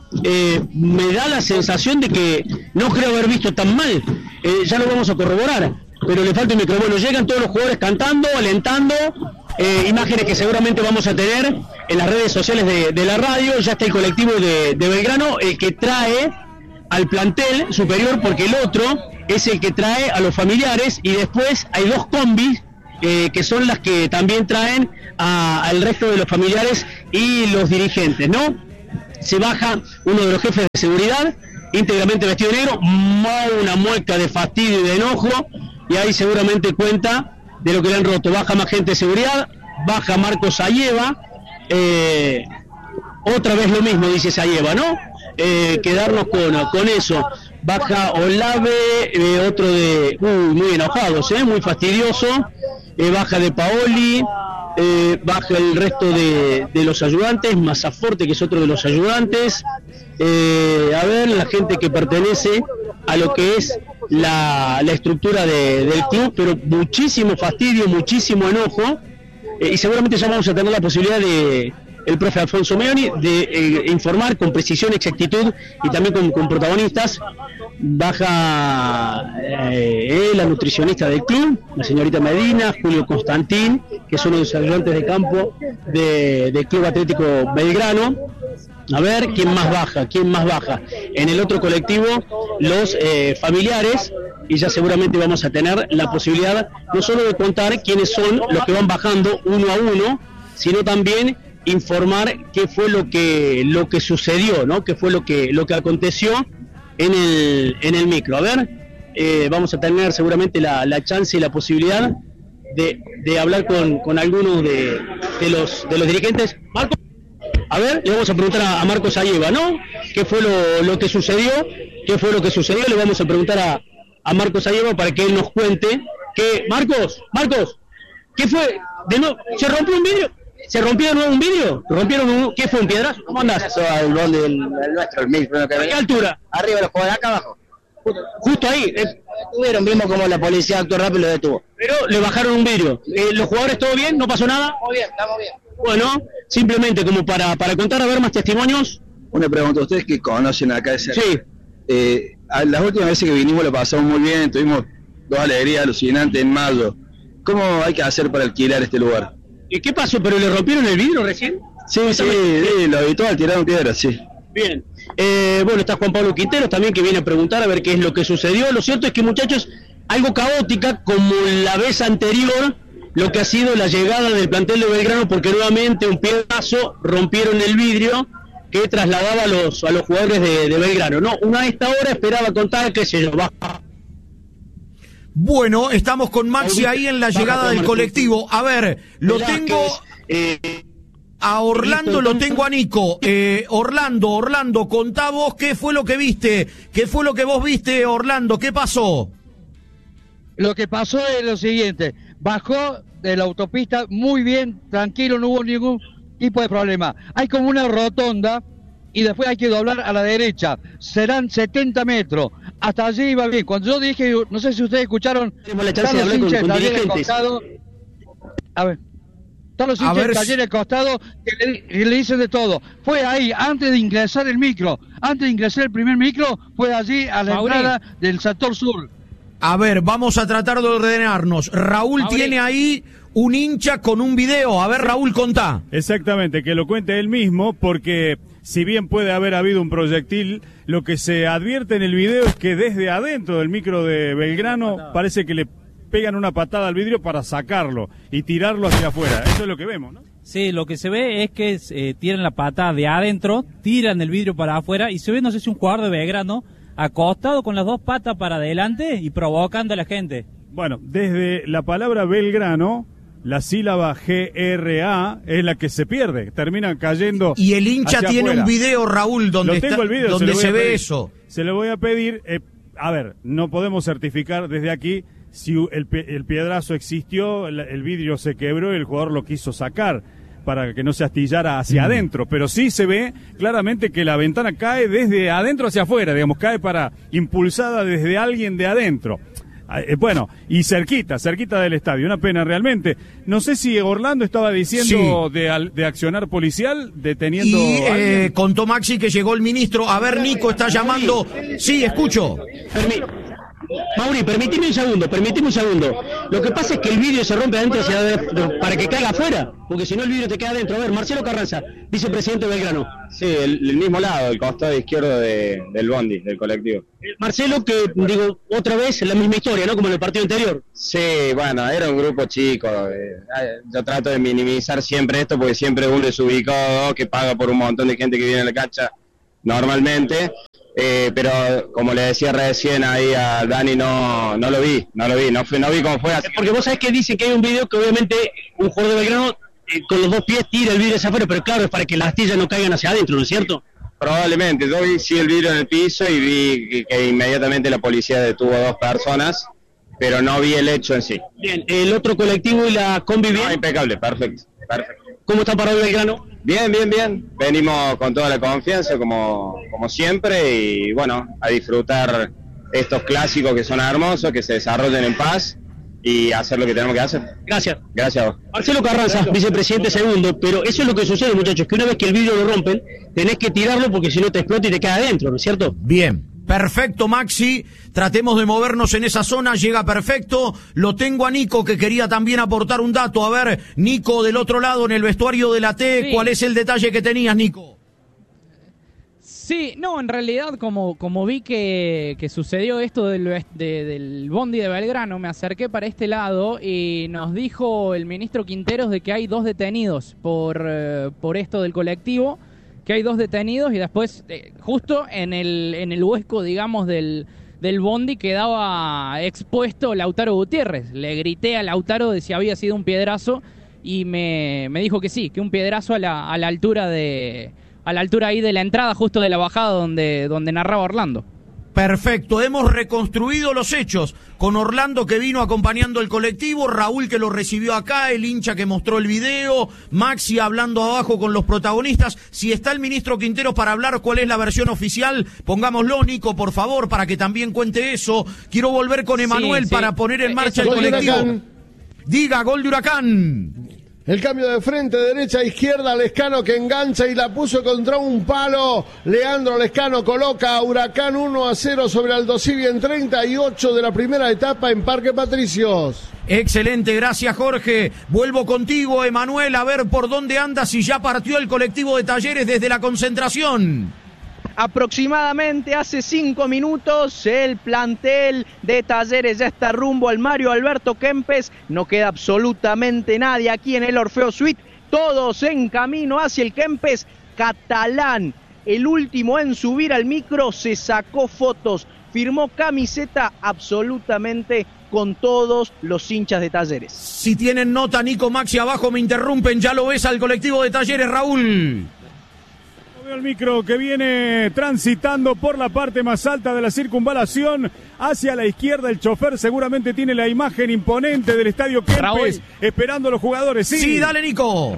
eh, me da la sensación de que no creo haber visto tan mal. Eh, ya lo vamos a corroborar, pero le falta el micro. Bueno, llegan todos los jugadores cantando, alentando, eh, imágenes que seguramente vamos a tener en las redes sociales de, de la radio. Ya está el colectivo de, de Belgrano, el que trae al plantel superior, porque el otro es el que trae a los familiares, y después hay dos combis eh, que son las que también traen al resto de los familiares y los dirigentes, ¿no? Se baja uno de los jefes de seguridad, íntegramente vestido de negro, una mueca de fastidio y de enojo, y ahí seguramente cuenta de lo que le han roto. Baja más gente de seguridad, baja Marcos Sayeva, eh, otra vez lo mismo, dice Sayeva, ¿no? Eh, quedarnos con, con eso. Baja Olave, eh, otro de uh, muy enojados, eh, muy fastidioso, eh, baja de Paoli, eh, baja el resto de, de los ayudantes, Mazzaforte, que es otro de los ayudantes, eh, a ver, la gente que pertenece a lo que es la, la estructura de, del club, pero muchísimo fastidio, muchísimo enojo, eh, y seguramente ya vamos a tener la posibilidad de el profe Alfonso Meoni de eh, informar con precisión, exactitud y también con, con protagonistas. Baja eh, la nutricionista del club, la señorita Medina, Julio Constantín, que es uno de los ayudantes de campo de, del Club Atlético Belgrano. A ver, ¿quién más baja? ¿Quién más baja? En el otro colectivo, los eh, familiares, y ya seguramente vamos a tener la posibilidad no solo de contar quiénes son los que van bajando uno a uno, sino también informar qué fue lo que lo que sucedió, ¿no? Qué fue lo que lo que aconteció en el en el micro. A ver, eh, vamos a tener seguramente la, la chance y la posibilidad de, de hablar con, con algunos de, de los de los dirigentes. Marco, a ver, le vamos a preguntar a, a Marcos Ayeva, ¿no? ¿Qué fue lo, lo que sucedió? ¿Qué fue lo que sucedió? Le vamos a preguntar a, a Marcos Ayeva para que él nos cuente. Que Marcos, Marcos, ¿qué fue? De nuevo, ¿se rompió un vidrio? ¿Se rompió de nuevo un vidrio? ¿Rompieron un... ¿Qué fue, un piedrazo? ¿Cómo andás? Eso al gol del, del nuestro, el mil. ¿A qué altura? Arriba los jugadores, acá abajo. Justo ahí. Eh, tuvieron, vimos como la policía actuó rápido y lo detuvo. Pero le bajaron un vidrio. Eh, ¿Los jugadores todo bien? ¿No pasó nada? Muy bien, estamos bien. Bueno, simplemente como para, para contar, a ver más testimonios. Una pregunta, ¿ustedes que conocen acá ese? Sí. Eh, a las últimas veces que vinimos lo pasamos muy bien, tuvimos dos alegrías alucinantes en mayo. ¿Cómo hay que hacer para alquilar este lugar? ¿Y qué pasó? ¿Pero le rompieron el vidrio recién? Sí, sí, sí, lo habitual, tiraron piedras, sí. Bien. Eh, bueno, está Juan Pablo Quinteros también, que viene a preguntar a ver qué es lo que sucedió. Lo cierto es que, muchachos, algo caótica como la vez anterior, lo que ha sido la llegada del plantel de Belgrano, porque nuevamente un piedrazo rompieron el vidrio que trasladaba a los, a los jugadores de, de Belgrano. No, una a esta hora esperaba contar, qué sé yo, baja. Bueno, estamos con Maxi ahí en la llegada del colectivo. A ver, lo tengo a Orlando, lo tengo a Nico. Eh, Orlando, Orlando, contá vos qué fue lo que viste, qué fue lo que vos viste, Orlando, ¿qué pasó? Lo que pasó es lo siguiente, bajó de la autopista muy bien, tranquilo, no hubo ningún tipo de problema. Hay como una rotonda y después hay que doblar a la derecha, serán setenta metros. Hasta allí iba bien. Cuando yo dije, no sé si ustedes escucharon, están los hinchas del taller al costado. A ver, están los hinchas del taller al costado que le, que le dicen de todo. Fue ahí, antes de ingresar el micro, antes de ingresar el primer micro, fue allí a la Mauri. entrada del sector sur. A ver, vamos a tratar de ordenarnos. Raúl Mauri. tiene ahí un hincha con un video. A ver, Raúl, contá. Exactamente, que lo cuente él mismo, porque si bien puede haber habido un proyectil, lo que se advierte en el video es que desde adentro del micro de Belgrano parece que le pegan una patada al vidrio para sacarlo y tirarlo hacia afuera. Eso es lo que vemos, ¿no? Sí, lo que se ve es que eh, tiran la patada de adentro, tiran el vidrio para afuera y se ve, no sé si un jugador de Belgrano, acostado con las dos patas para adelante y provocando a la gente. Bueno, desde la palabra Belgrano, la sílaba G R A es la que se pierde, termina cayendo. Y el hincha tiene afuera. un video, Raúl, donde, está, el video, donde se, se ve eso. Se lo voy a pedir. Eh, a ver, no podemos certificar desde aquí si el, el piedrazo existió, el, el vidrio se quebró y el jugador lo quiso sacar para que no se astillara hacia mm. adentro, pero sí se ve claramente que la ventana cae desde adentro hacia afuera, digamos, cae para impulsada desde alguien de adentro. Eh, bueno, y cerquita, cerquita del estadio, una pena realmente. No sé si Orlando estaba diciendo Sí. de, al- de accionar policial, deteniendo Y a alguien. eh, contó Maxi que llegó el ministro. A ver, Nico está llamando. Sí, escucho. Permi- Mauri, permíteme un segundo, permíteme un segundo. Lo que pasa es que el vidrio se rompe adentro hacia adentro para que caiga afuera, porque si no el vidrio te queda adentro. A ver, Marcelo Carranza, vicepresidente de Belgrano. Sí, el, el mismo lado, el costado izquierdo de- del bondi, del colectivo. Marcelo, que digo, otra vez la misma historia, ¿no? Como en el partido anterior. Sí, bueno, era un grupo chico. eh, yo trato de minimizar siempre esto porque siempre es un desubicado que paga por un montón de gente que viene a la cancha normalmente. Eh, pero como le decía recién ahí a Dani, no no lo vi, no lo vi, no, fui, no vi cómo fue así. Porque vos sabés que dicen que hay un video que obviamente un jugador de Belgrano eh, con los dos pies tira el vidrio hacia afuera, pero claro, es para que las astillas no caigan hacia adentro, ¿no es cierto? Probablemente, yo vi sí el vidrio en el piso y vi que, que inmediatamente la policía detuvo a dos personas, pero no vi el hecho en sí. Bien, el otro colectivo y la combi bien. No, impecable, perfecto, perfecto. ¿Cómo está parado Belgrano? Bien, bien, bien. Venimos con toda la confianza como, como siempre y bueno, a disfrutar estos clásicos que son hermosos, que se desarrollen en paz y hacer lo que tenemos que hacer. Gracias. Gracias a vos. Marcelo Carranza, vicepresidente segundo, pero eso es lo que sucede, muchachos, que una vez que el vidrio lo rompen, tenés que tirarlo porque si no te explota y te queda adentro, ¿no es cierto? Bien. Perfecto, Maxi. Tratemos de movernos en esa zona. Llega perfecto. Lo tengo a Nico, que quería también aportar un dato. A ver, Nico, del otro lado, en el vestuario de la T, Sí. ¿cuál es el detalle que tenías, Nico? Sí, no, en realidad como, como vi que, que sucedió esto del, de- del bondi de Belgrano, me acerqué para este lado y nos dijo el ministro Quinteros de que hay dos detenidos por, eh, por esto del colectivo, que hay dos detenidos y después eh, justo en el, en el hueco, digamos, del, del bondi quedaba expuesto Lautaro Gutiérrez. Le grité a Lautaro de si había sido un piedrazo y me, me dijo que sí, que un piedrazo a la, a la altura de... a la altura ahí de la entrada, justo de la bajada donde, donde narraba Orlando. Perfecto, hemos reconstruido los hechos con Orlando que vino acompañando el colectivo, Raúl que lo recibió acá, el hincha que mostró el video, Maxi hablando abajo con los protagonistas. Si está el ministro Quinteros para hablar cuál es la versión oficial, pongámoslo, Nico, por favor, para que también cuente eso. Quiero volver con Emanuel sí. para poner en Eh, marcha eso. el Gol de colectivo. Huracán. Diga, gol de Huracán. El cambio de frente, derecha, izquierda, Lescano que engancha y la puso contra un palo. Leandro Lescano coloca a Huracán uno a cero sobre Aldosivi en treinta y ocho de la primera etapa en Parque Patricios. Excelente, gracias Jorge. Vuelvo contigo, Emanuel, a ver por dónde andas y ya partió el colectivo de Talleres desde la concentración. Aproximadamente hace cinco minutos el plantel de Talleres ya está rumbo al Mario Alberto Kempes. No queda absolutamente nadie aquí en el Orfeo Suite. Todos en camino hacia el Kempes. Catalán, el último en subir al micro, se sacó fotos, firmó camiseta absolutamente con todos los hinchas de Talleres. Si tienen nota, Nico, Maxi, abajo me interrumpen. Ya lo ves al colectivo de Talleres, Raúl. Veo el micro que viene transitando por la parte más alta de la circunvalación hacia la izquierda. El chofer seguramente tiene la imagen imponente del estadio Kempes esperando a los jugadores. Sí, sí dale, Nico.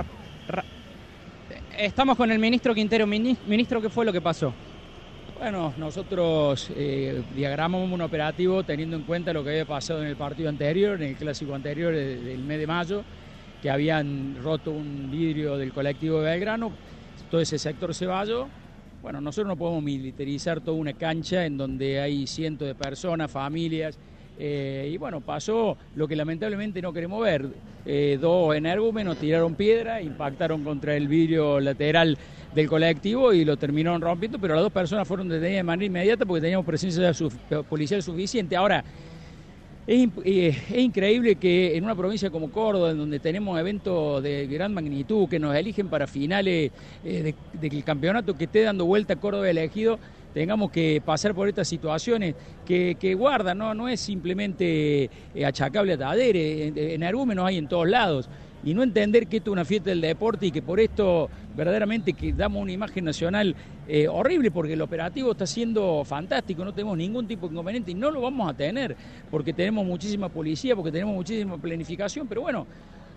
Estamos con el ministro Quintero. Mini- Ministro, ¿qué fue lo que pasó? Bueno, nosotros eh, diagramamos un operativo teniendo en cuenta lo que había pasado en el partido anterior, en el clásico anterior del, del mes de mayo, que habían roto un vidrio del colectivo de Belgrano, todo ese sector se valló. Bueno, nosotros no podemos militarizar toda una cancha en donde hay cientos de personas, familias, eh, y bueno, pasó lo que lamentablemente no queremos ver. Eh, dos energúmenos tiraron piedra, impactaron contra el vidrio lateral del colectivo y lo terminaron rompiendo, pero las dos personas fueron detenidas de manera inmediata porque teníamos presencia su- policial suficiente. Ahora, es, imp- eh, es increíble que en una provincia como Córdoba, en donde tenemos eventos de gran magnitud, que nos eligen para finales eh, de- del campeonato, que esté dando vuelta Córdoba elegido, tengamos que pasar por estas situaciones que, que guardan, ¿no? No es simplemente eh, achacable a Talleres, energúmenos hay en todos lados. Y no entender que esto es una fiesta del deporte y que por esto verdaderamente que damos una imagen nacional eh, horrible, porque el operativo está siendo fantástico, no tenemos ningún tipo de inconveniente y no lo vamos a tener, porque tenemos muchísima policía, porque tenemos muchísima planificación, pero bueno,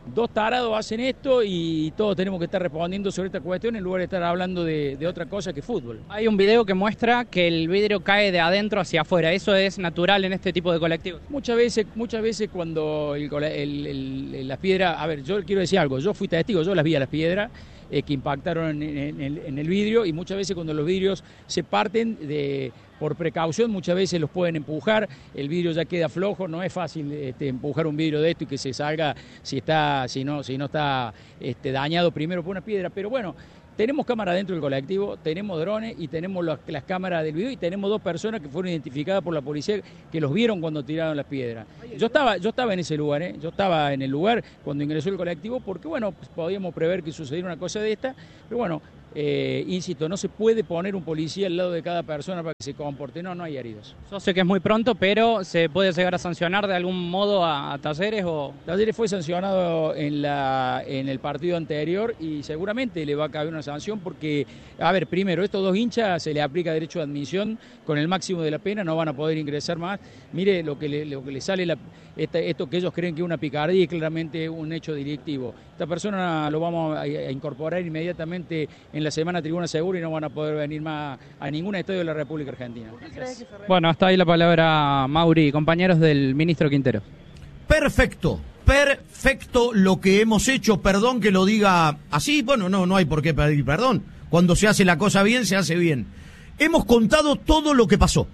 dos tarados hacen esto y todos tenemos que estar respondiendo sobre esta cuestión en lugar de estar hablando de, de otra cosa que fútbol. Hay un video que muestra que el vidrio cae de adentro hacia afuera. ¿Eso es natural en este tipo de colectivos? Muchas veces, muchas veces cuando el, el, el, las piedras... A ver, yo quiero decir algo. Yo fui testigo, yo las vi a las piedras eh, que impactaron en, en, el, en el vidrio, y muchas veces cuando los vidrios se parten de... por precaución, muchas veces los pueden empujar, el vidrio ya queda flojo, no es fácil este, empujar un vidrio de esto y que se salga si está, si no, si no está este, dañado primero por una piedra, pero bueno, tenemos cámaras dentro del colectivo, tenemos drones y tenemos las, las cámaras del video y tenemos dos personas que fueron identificadas por la policía que los vieron cuando tiraron las piedras. Yo estaba, yo estaba en ese lugar, ¿eh? yo estaba en el lugar cuando ingresó el colectivo porque bueno, pues, podíamos prever que sucediera una cosa de esta, pero bueno, Eh, insisto, no se puede poner un policía al lado de cada persona para que se comporte, no, no hay heridos. Yo sé que es muy pronto, pero ¿se puede llegar a sancionar de algún modo a, a Talleres? O... Talleres fue sancionado en, la, en el partido anterior y seguramente le va a caber una sanción porque, a ver, primero, estos dos hinchas se le aplica derecho de admisión con el máximo de la pena, no van a poder ingresar más. Mire lo que le, lo que le sale, la, esta, esto que ellos creen que es una picardía y claramente un hecho delictivo. Esta persona lo vamos a, a incorporar inmediatamente en la semana Tribuna Segura y no van a poder venir más a ningún estadio de la República Argentina. Gracias. Bueno, hasta ahí la palabra, Mauri, compañeros del ministro Quintero. Perfecto, perfecto lo que hemos hecho, perdón que lo diga así, bueno, no, no hay por qué pedir perdón, cuando se hace la cosa bien, se hace bien. Hemos contado todo lo que pasó,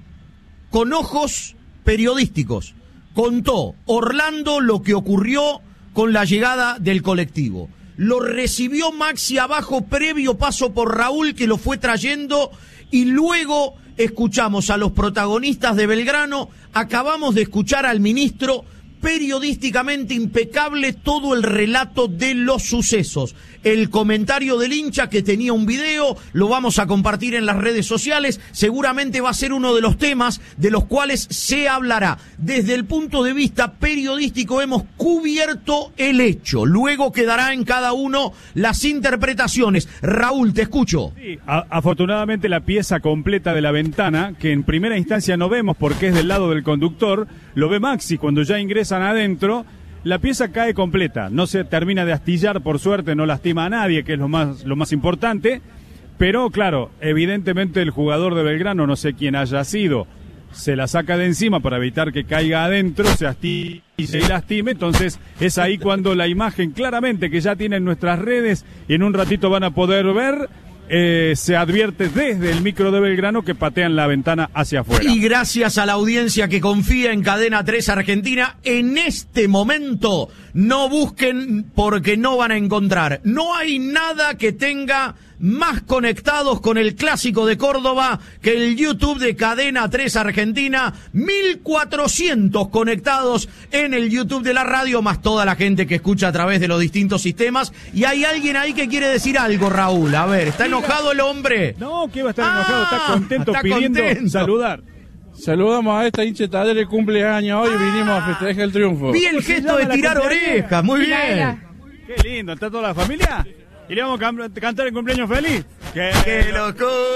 con ojos periodísticos, contó Orlando lo que ocurrió con la llegada del colectivo. Lo recibió Maxi abajo, previo paso por Raúl, que lo fue trayendo, y luego escuchamos a los protagonistas de Belgrano, acabamos de escuchar al ministro, periodísticamente impecable todo el relato de los sucesos. El comentario del hincha que tenía un video, lo vamos a compartir en las redes sociales, seguramente va a ser uno de los temas de los cuales se hablará. Desde el punto de vista periodístico hemos cubierto el hecho, luego quedará en cada uno las interpretaciones. Raúl, te escucho. Sí, a- afortunadamente la pieza completa de la ventana, que en primera instancia no vemos porque es del lado del conductor, lo ve Maxi cuando ya ingresan adentro. La pieza cae completa, no se termina de astillar, por suerte no lastima a nadie, que es lo más, lo más importante, pero claro, evidentemente el jugador de Belgrano, no sé quién haya sido, se la saca de encima para evitar que caiga adentro, se astille y se lastime, entonces es ahí cuando la imagen claramente que ya tienen nuestras redes y en un ratito van a poder ver, Eh, se advierte desde el micro de Belgrano que patean la ventana hacia afuera. Y gracias a la audiencia que confía en Cadena tres Argentina, en este momento no busquen porque no van a encontrar. No hay nada que tenga más conectados con el Clásico de Córdoba que el YouTube de Cadena tres Argentina. mil cuatrocientos conectados en el YouTube de la radio, más toda la gente que escucha a través de los distintos sistemas. Y hay alguien ahí que quiere decir algo, Raúl. A ver, ¿está enojado el hombre? No, que va a estar enojado, está contento, está pidiendo contento. saludar. Saludamos a esta hincha de Talleres, cumpleaños hoy y vinimos a festejar el triunfo. Vi el gesto de tirar orejas, muy bien. Qué lindo, ¿está toda la familia? Y le vamos a cam- cantar el cumpleaños feliz. Que, que lo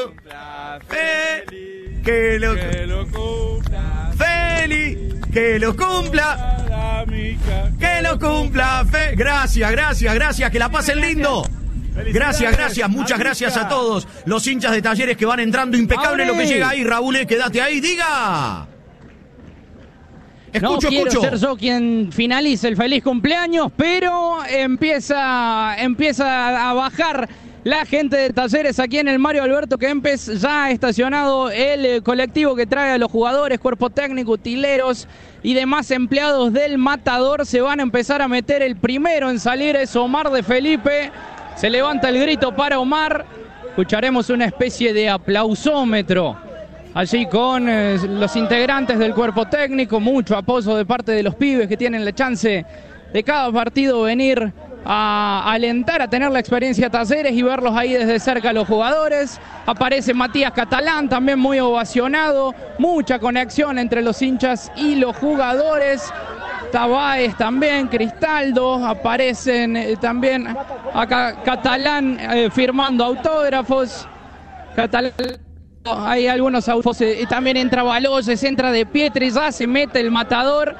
cumpla feliz, que lo, que lo cumpla feliz, que lo cumpla, que lo cumpla fe. Gracias, gracias, gracias, que la pasen lindo. Gracias, gracias, muchas gracias a todos los hinchas de Talleres que van entrando, impecable lo que llega ahí. Raúl, eh, quédate ahí, diga. Escucho, no quiero escucho. ser yo quien finalice el feliz cumpleaños, pero empieza, empieza a bajar la gente de Talleres aquí en el Mario Alberto Kempes. Ya ha estacionado el colectivo que trae a los jugadores, cuerpo técnico, utileros y demás empleados del Matador. Se van a empezar a meter. El primero en salir es Omar de Felipe. Se levanta el grito para Omar. Escucharemos una especie de aplausómetro allí con eh, los integrantes del cuerpo técnico, mucho apoyo de parte de los pibes que tienen la chance de cada partido venir a alentar, a tener la experiencia Talleres y verlos ahí desde cerca a los jugadores. Aparece Matías Catalán, también muy ovacionado, mucha conexión entre los hinchas y los jugadores. Tabáez también, Cristaldo, aparecen eh, también acá Catalán eh, firmando autógrafos. Catalán. Hay algunos autos, eh, también entra Baloyes, entra De Pietri, ya se mete el Matador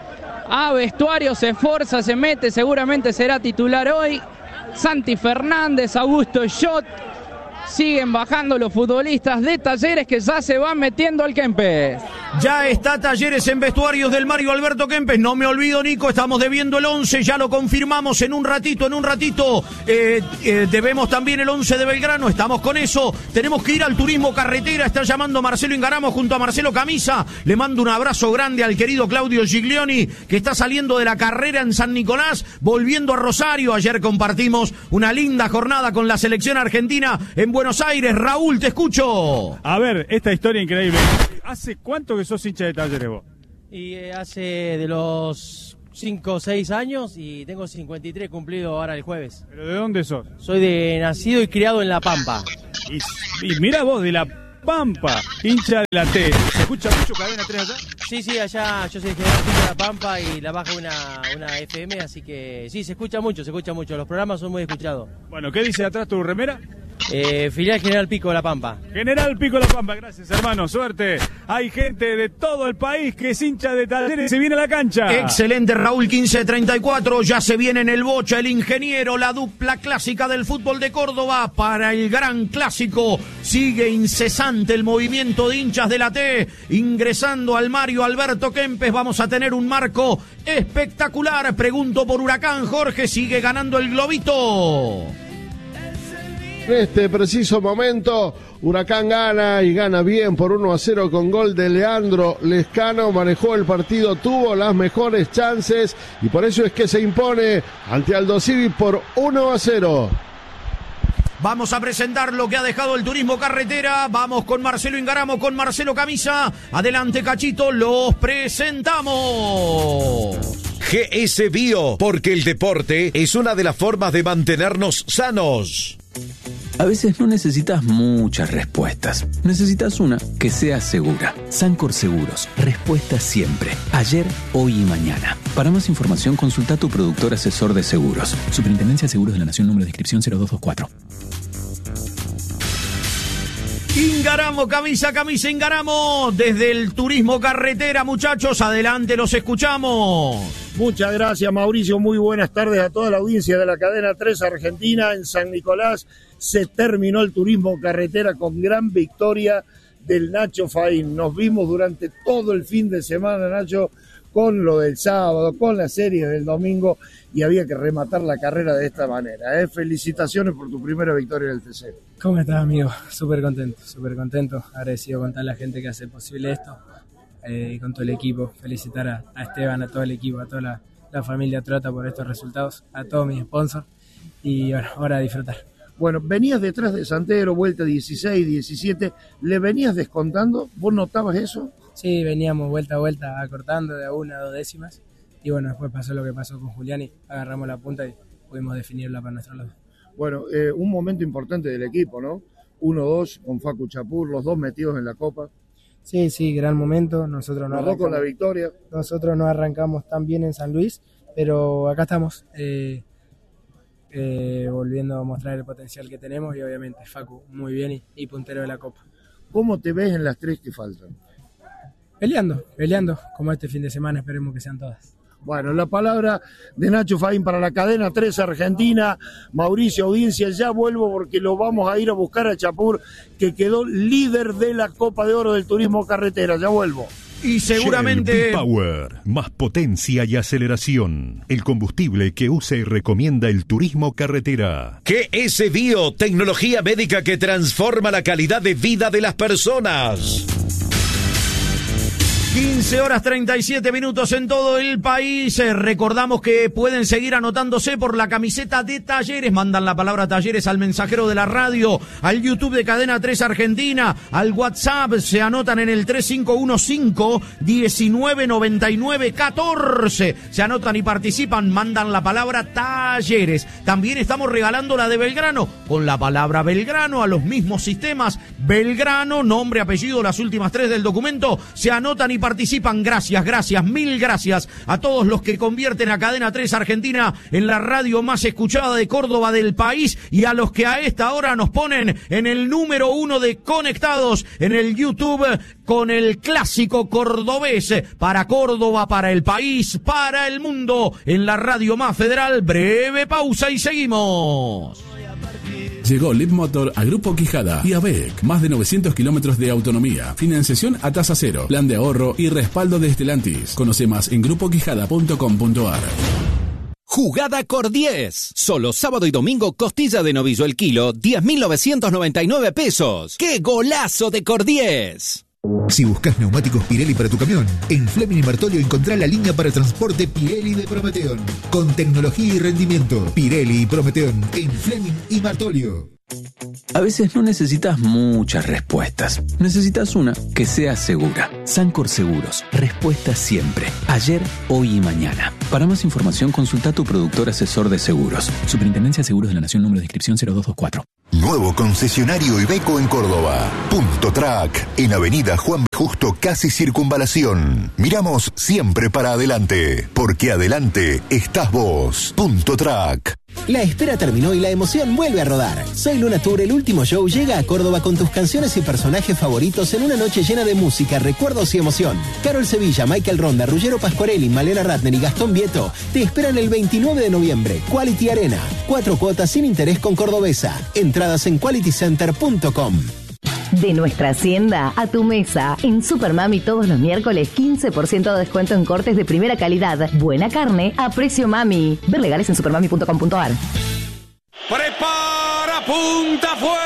a vestuario, se esfuerza, se mete, seguramente será titular hoy. Santi Fernández, Augusto Schott. Siguen bajando los futbolistas de Talleres que ya se van metiendo al Kempes. Ya está Talleres en vestuarios del Mario Alberto Kempes. No me olvido, Nico, estamos debiendo el once, ya lo confirmamos en un ratito, en un ratito. Eh, eh, debemos también el once de Belgrano, estamos con eso. Tenemos que ir al turismo carretera, está llamando Marcelo Ingaramo junto a Marcelo Camisa. Le mando un abrazo grande al querido Claudio Giglioni, que está saliendo de la carrera en San Nicolás, volviendo a Rosario. Ayer compartimos una linda jornada con la selección argentina en Buenos Aires. Raúl, te escucho. A ver, esta historia increíble. ¿Hace cuánto que sos hincha de Talleres vos? Y eh, hace de los cinco o seis años y tengo cincuenta y tres cumplido ahora el jueves. ¿Pero de dónde sos? Soy de nacido y criado en La Pampa. Y, y mira vos, de La Pampa, hincha de la T. ¿Se escucha mucho Cadena tres allá? Sí, sí, allá yo soy general de La Pampa y la baja una, una F M, así que sí, se escucha mucho, se escucha mucho. Los programas son muy escuchados. Bueno, ¿qué dice atrás tu remera? Eh, filial General Pico de La Pampa. General Pico de La Pampa, gracias hermano, suerte. Hay gente de todo el país que es hincha de Talleres y se viene a la cancha. Excelente, Raúl, quince treinta y cuatro, ya se viene en el Bocha, el ingeniero, la dupla clásica del fútbol de Córdoba para el gran clásico. Sigue incesante el movimiento de hinchas de la T, ingresando al Mario Alberto Kempes. Vamos a tener un marco espectacular. Pregunto por Huracán, Jorge, sigue ganando el globito. En este preciso momento, Huracán gana y gana bien por uno a cero con gol de Leandro Lescano. Manejó el partido, tuvo las mejores chances y por eso es que se impone ante Aldosivi por uno a cero. Vamos a presentar lo que ha dejado el turismo carretera. Vamos con Marcelo Ingaramo, con Marcelo Camisa. Adelante, Cachito, los presentamos. G S Bio, porque el deporte es una de las formas de mantenernos sanos. A veces no necesitas muchas respuestas. Necesitas una que sea segura. Sancor Seguros. Respuesta siempre. Ayer, hoy y mañana. Para más información, consulta a tu productor asesor de seguros. Superintendencia de Seguros de la Nación, número de inscripción cero dos dos cuatro. Ingaramo, Camisa, Camisa, Ingaramo. Desde el turismo carretera, muchachos, adelante, los escuchamos. Muchas gracias, Mauricio. Muy buenas tardes a toda la audiencia de la cadena tres Argentina. En San Nicolás se terminó el turismo carretera con gran victoria del Nacho Faín. Nos vimos durante todo el fin de semana, Nacho, con lo del sábado, con la serie del domingo, y había que rematar la carrera de esta manera. ¿eh? Felicitaciones por tu primera victoria en el T C. ¿Cómo estás, amigo? Súper contento, súper contento. Agradecido con toda la gente que hace posible esto. Eh, y con todo el equipo, felicitar a, a Esteban, a todo el equipo, a toda la, la familia Trota por estos resultados, a todos mis sponsors y bueno, ahora a disfrutar. Bueno, venías detrás de Santero, vuelta dieciséis, diecisiete, ¿le venías descontando? ¿Vos notabas eso? Sí, veníamos vuelta a vuelta acortando de a una a dos décimas y bueno, después pasó lo que pasó con Julián, agarramos la punta y pudimos definirla para nuestro lado. Bueno, eh, un momento importante del equipo, ¿no? uno dos con Facu Chapur, los dos metidos en la Copa. Sí, sí, gran momento. Nosotros no con la victoria. Nosotros no arrancamos tan bien en San Luis, pero acá estamos eh, eh, volviendo a mostrar el potencial que tenemos y obviamente Facu muy bien y, y puntero de la Copa. ¿Cómo te ves en las tres que faltan? Peleando, peleando, como este fin de semana, esperemos que sean todas. Bueno, la palabra de Nacho Faín para la cadena tres Argentina. Mauricio, audiencia, ya vuelvo porque lo vamos a ir a buscar a Chapur, que quedó líder de la Copa de Oro del Turismo Carretera. Ya vuelvo. Y seguramente... Shell B-Power, más potencia y aceleración. El combustible que usa y recomienda el turismo carretera. G S Bio, tecnología médica que transforma la calidad de vida de las personas. quince horas treinta y siete minutos en todo el país. Eh, recordamos que pueden seguir anotándose por la camiseta de Talleres. Mandan la palabra Talleres al mensajero de la radio, al YouTube de Cadena tres Argentina, al WhatsApp. Se anotan en el tres cinco uno cinco, diecinueve noventa y nueve, catorce. Se anotan y participan. Mandan la palabra Talleres. También estamos regalando la de Belgrano con la palabra Belgrano a los mismos sistemas. Belgrano, nombre, apellido, las últimas tres del documento. Se anotan y participan. participan. Gracias, gracias, mil gracias a todos los que convierten a Cadena tres Argentina en la radio más escuchada de Córdoba del país y a los que a esta hora nos ponen en el número uno de conectados en el YouTube con el clásico cordobés para Córdoba, para el país, para el mundo en la radio más federal. Breve pausa y seguimos. Llegó Leapmotor a Grupo Quijada y a B E C. Más de novecientos kilómetros de autonomía, financiación a tasa cero, plan de ahorro y respaldo de Stellantis. Conoce más en grupo quijada punto com punto a r. Jugada Cor diez. Solo sábado y domingo costilla de novillo el kilo, diez mil novecientos noventa y nueve pesos. ¡Qué golazo de Cor diez! Si buscas neumáticos Pirelli para tu camión, en Fleming y Martolio encontrá la línea para transporte Pirelli de Prometeon. Con tecnología y rendimiento, Pirelli y Prometeon en Fleming y Martolio. A veces no necesitas muchas respuestas. Necesitas una que sea segura. Sancor Seguros. Respuesta siempre. Ayer, hoy y mañana. Para más información, consulta a tu productor asesor de seguros. Superintendencia de Seguros de la Nación, número de inscripción cero dos dos cuatro. Nuevo concesionario Iveco en Córdoba. Punto Track, en Avenida Juan B. Justo, casi Circunvalación. Miramos siempre para adelante, porque adelante estás vos. Punto Track. La espera terminó y la emoción vuelve a rodar. Soy Luna Tour, el último show llega a Córdoba con tus canciones y personajes favoritos en una noche llena de música, recuerdos y emoción. Carol Sevilla, Michael Ronda, Ruggero Pasquarelli, Malena Ratner y Gastón Vieto te esperan el veintinueve de noviembre. Quality Arena. Cuatro cuotas sin interés con Cordobesa. Entradas en quality center punto com. De nuestra hacienda a tu mesa. En Supermami todos los miércoles quince por ciento de descuento en cortes de primera calidad. Buena carne a precio mami. Ver legales en supermami punto com punto a r. Prepara, punta, fue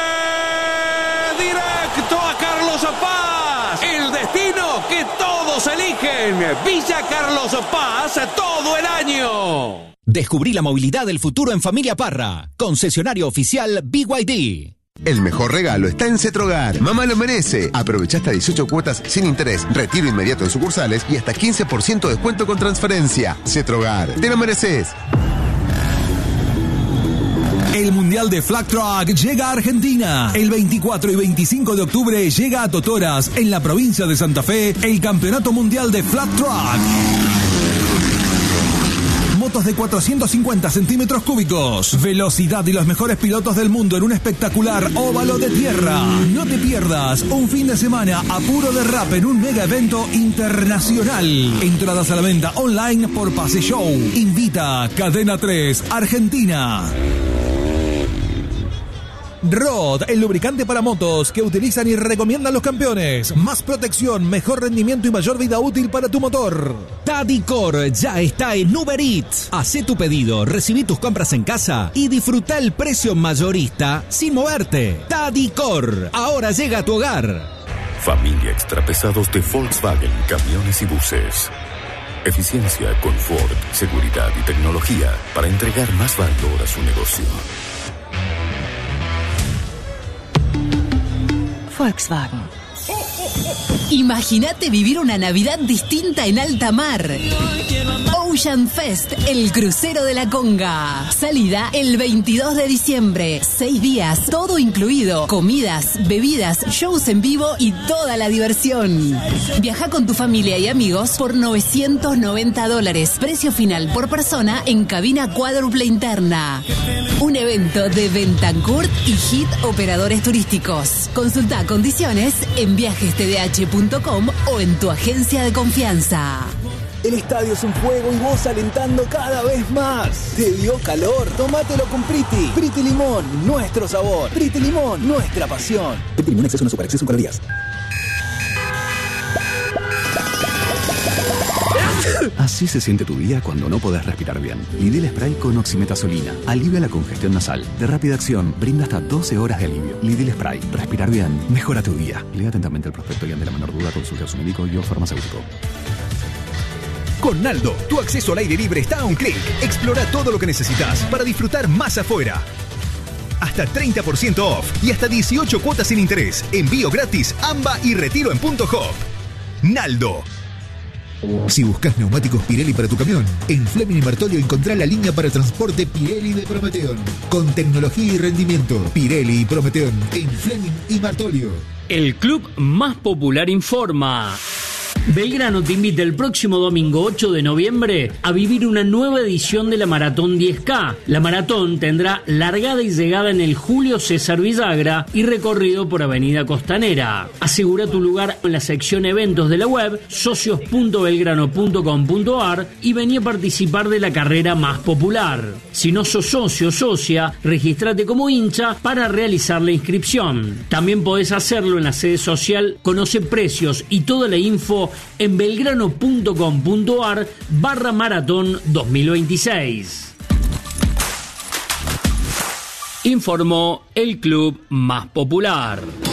directo a Carlos Paz. El destino que todos eligen. Villa Carlos Paz todo el año. Descubrí la movilidad del futuro en Familia Parra. Concesionario oficial B Y D. El mejor regalo está en Cetrogar. Mamá lo merece. Aprovecha hasta dieciocho cuotas sin interés, retiro inmediato en sucursales y hasta quince por ciento de descuento con transferencia. Cetrogar, te lo mereces. El Mundial de Flag Truck llega a Argentina. El veinticuatro y veinticinco de octubre llega a Totoras, en la provincia de Santa Fe, el Campeonato Mundial de Flag Truck. Motos de cuatrocientos cincuenta centímetros cúbicos, velocidad y los mejores pilotos del mundo en un espectacular óvalo de tierra. No te pierdas un fin de semana a puro derrape en un mega evento internacional. Entradas a la venta online por Pase Show. Invita Cadena tres Argentina. Rod, el lubricante para motos que utilizan y recomiendan los campeones. Más protección, mejor rendimiento y mayor vida útil para tu motor. Tadicor ya está en Uber Eats. Hacé tu pedido, recibí tus compras en casa y disfruta el precio mayorista sin moverte. Tadicor, ahora llega a tu hogar. Familia Extrapesados de Volkswagen, camiones y buses. Eficiencia, confort, seguridad y tecnología para entregar más valor a su negocio. Volkswagen. Imagínate vivir una Navidad distinta en alta mar. Ocean Fest, el crucero de la Conga. Salida el veintidós de diciembre. Seis días, todo incluido. Comidas, bebidas, shows en vivo y toda la diversión. Viaja con tu familia y amigos por novecientos noventa dólares. Precio final por persona en cabina cuádruple interna. Un evento de Bentancurt y Hit Operadores Turísticos. Consulta condiciones en viajes t d h punto com o en tu agencia de confianza. El estadio es un juego y vos alentando cada vez más. ¿Te dio calor? Tómatelo con Priti. Priti Limón, nuestro sabor. Priti Limón, nuestra pasión. Priti Limón, exceso no super, exceso en calorías. Así se siente tu día cuando no podés respirar bien. Lidl Spray con oximetazolina. Alivia la congestión nasal. De rápida acción, brinda hasta doce horas de alivio. Lidl Spray. Respirar bien. Mejora tu día. Lea atentamente el prospecto y ante la menor duda consulte a su médico y o farmacéutico. Con Naldo, tu acceso al aire libre está a un clic. Explora todo lo que necesitas para disfrutar más afuera. Hasta treinta por ciento off y hasta dieciocho cuotas sin interés. Envío gratis, AMBA y retiro en punto hop. Naldo. Si buscas neumáticos Pirelli para tu camión, en Fleming y Martolio encontrá la línea para transporte Pirelli de Prometeon. Con tecnología y rendimiento, Pirelli y Prometeon en Fleming y Martolio. El club más popular informa. Belgrano te invita el próximo domingo ocho de noviembre a vivir una nueva edición de la Maratón diez K. La maratón tendrá largada y llegada en el Julio César Villagra y recorrido por Avenida Costanera. Asegura tu lugar en la sección eventos de la web socios punto belgrano punto com punto ar y vení a participar de la carrera más popular. Si no sos socio o socia, registrate como hincha para realizar la inscripción. También podés hacerlo en la sede social. Conoce precios y toda la info en belgrano punto com punto ar barra maratón dos mil veintiséis. Informó el club más popular.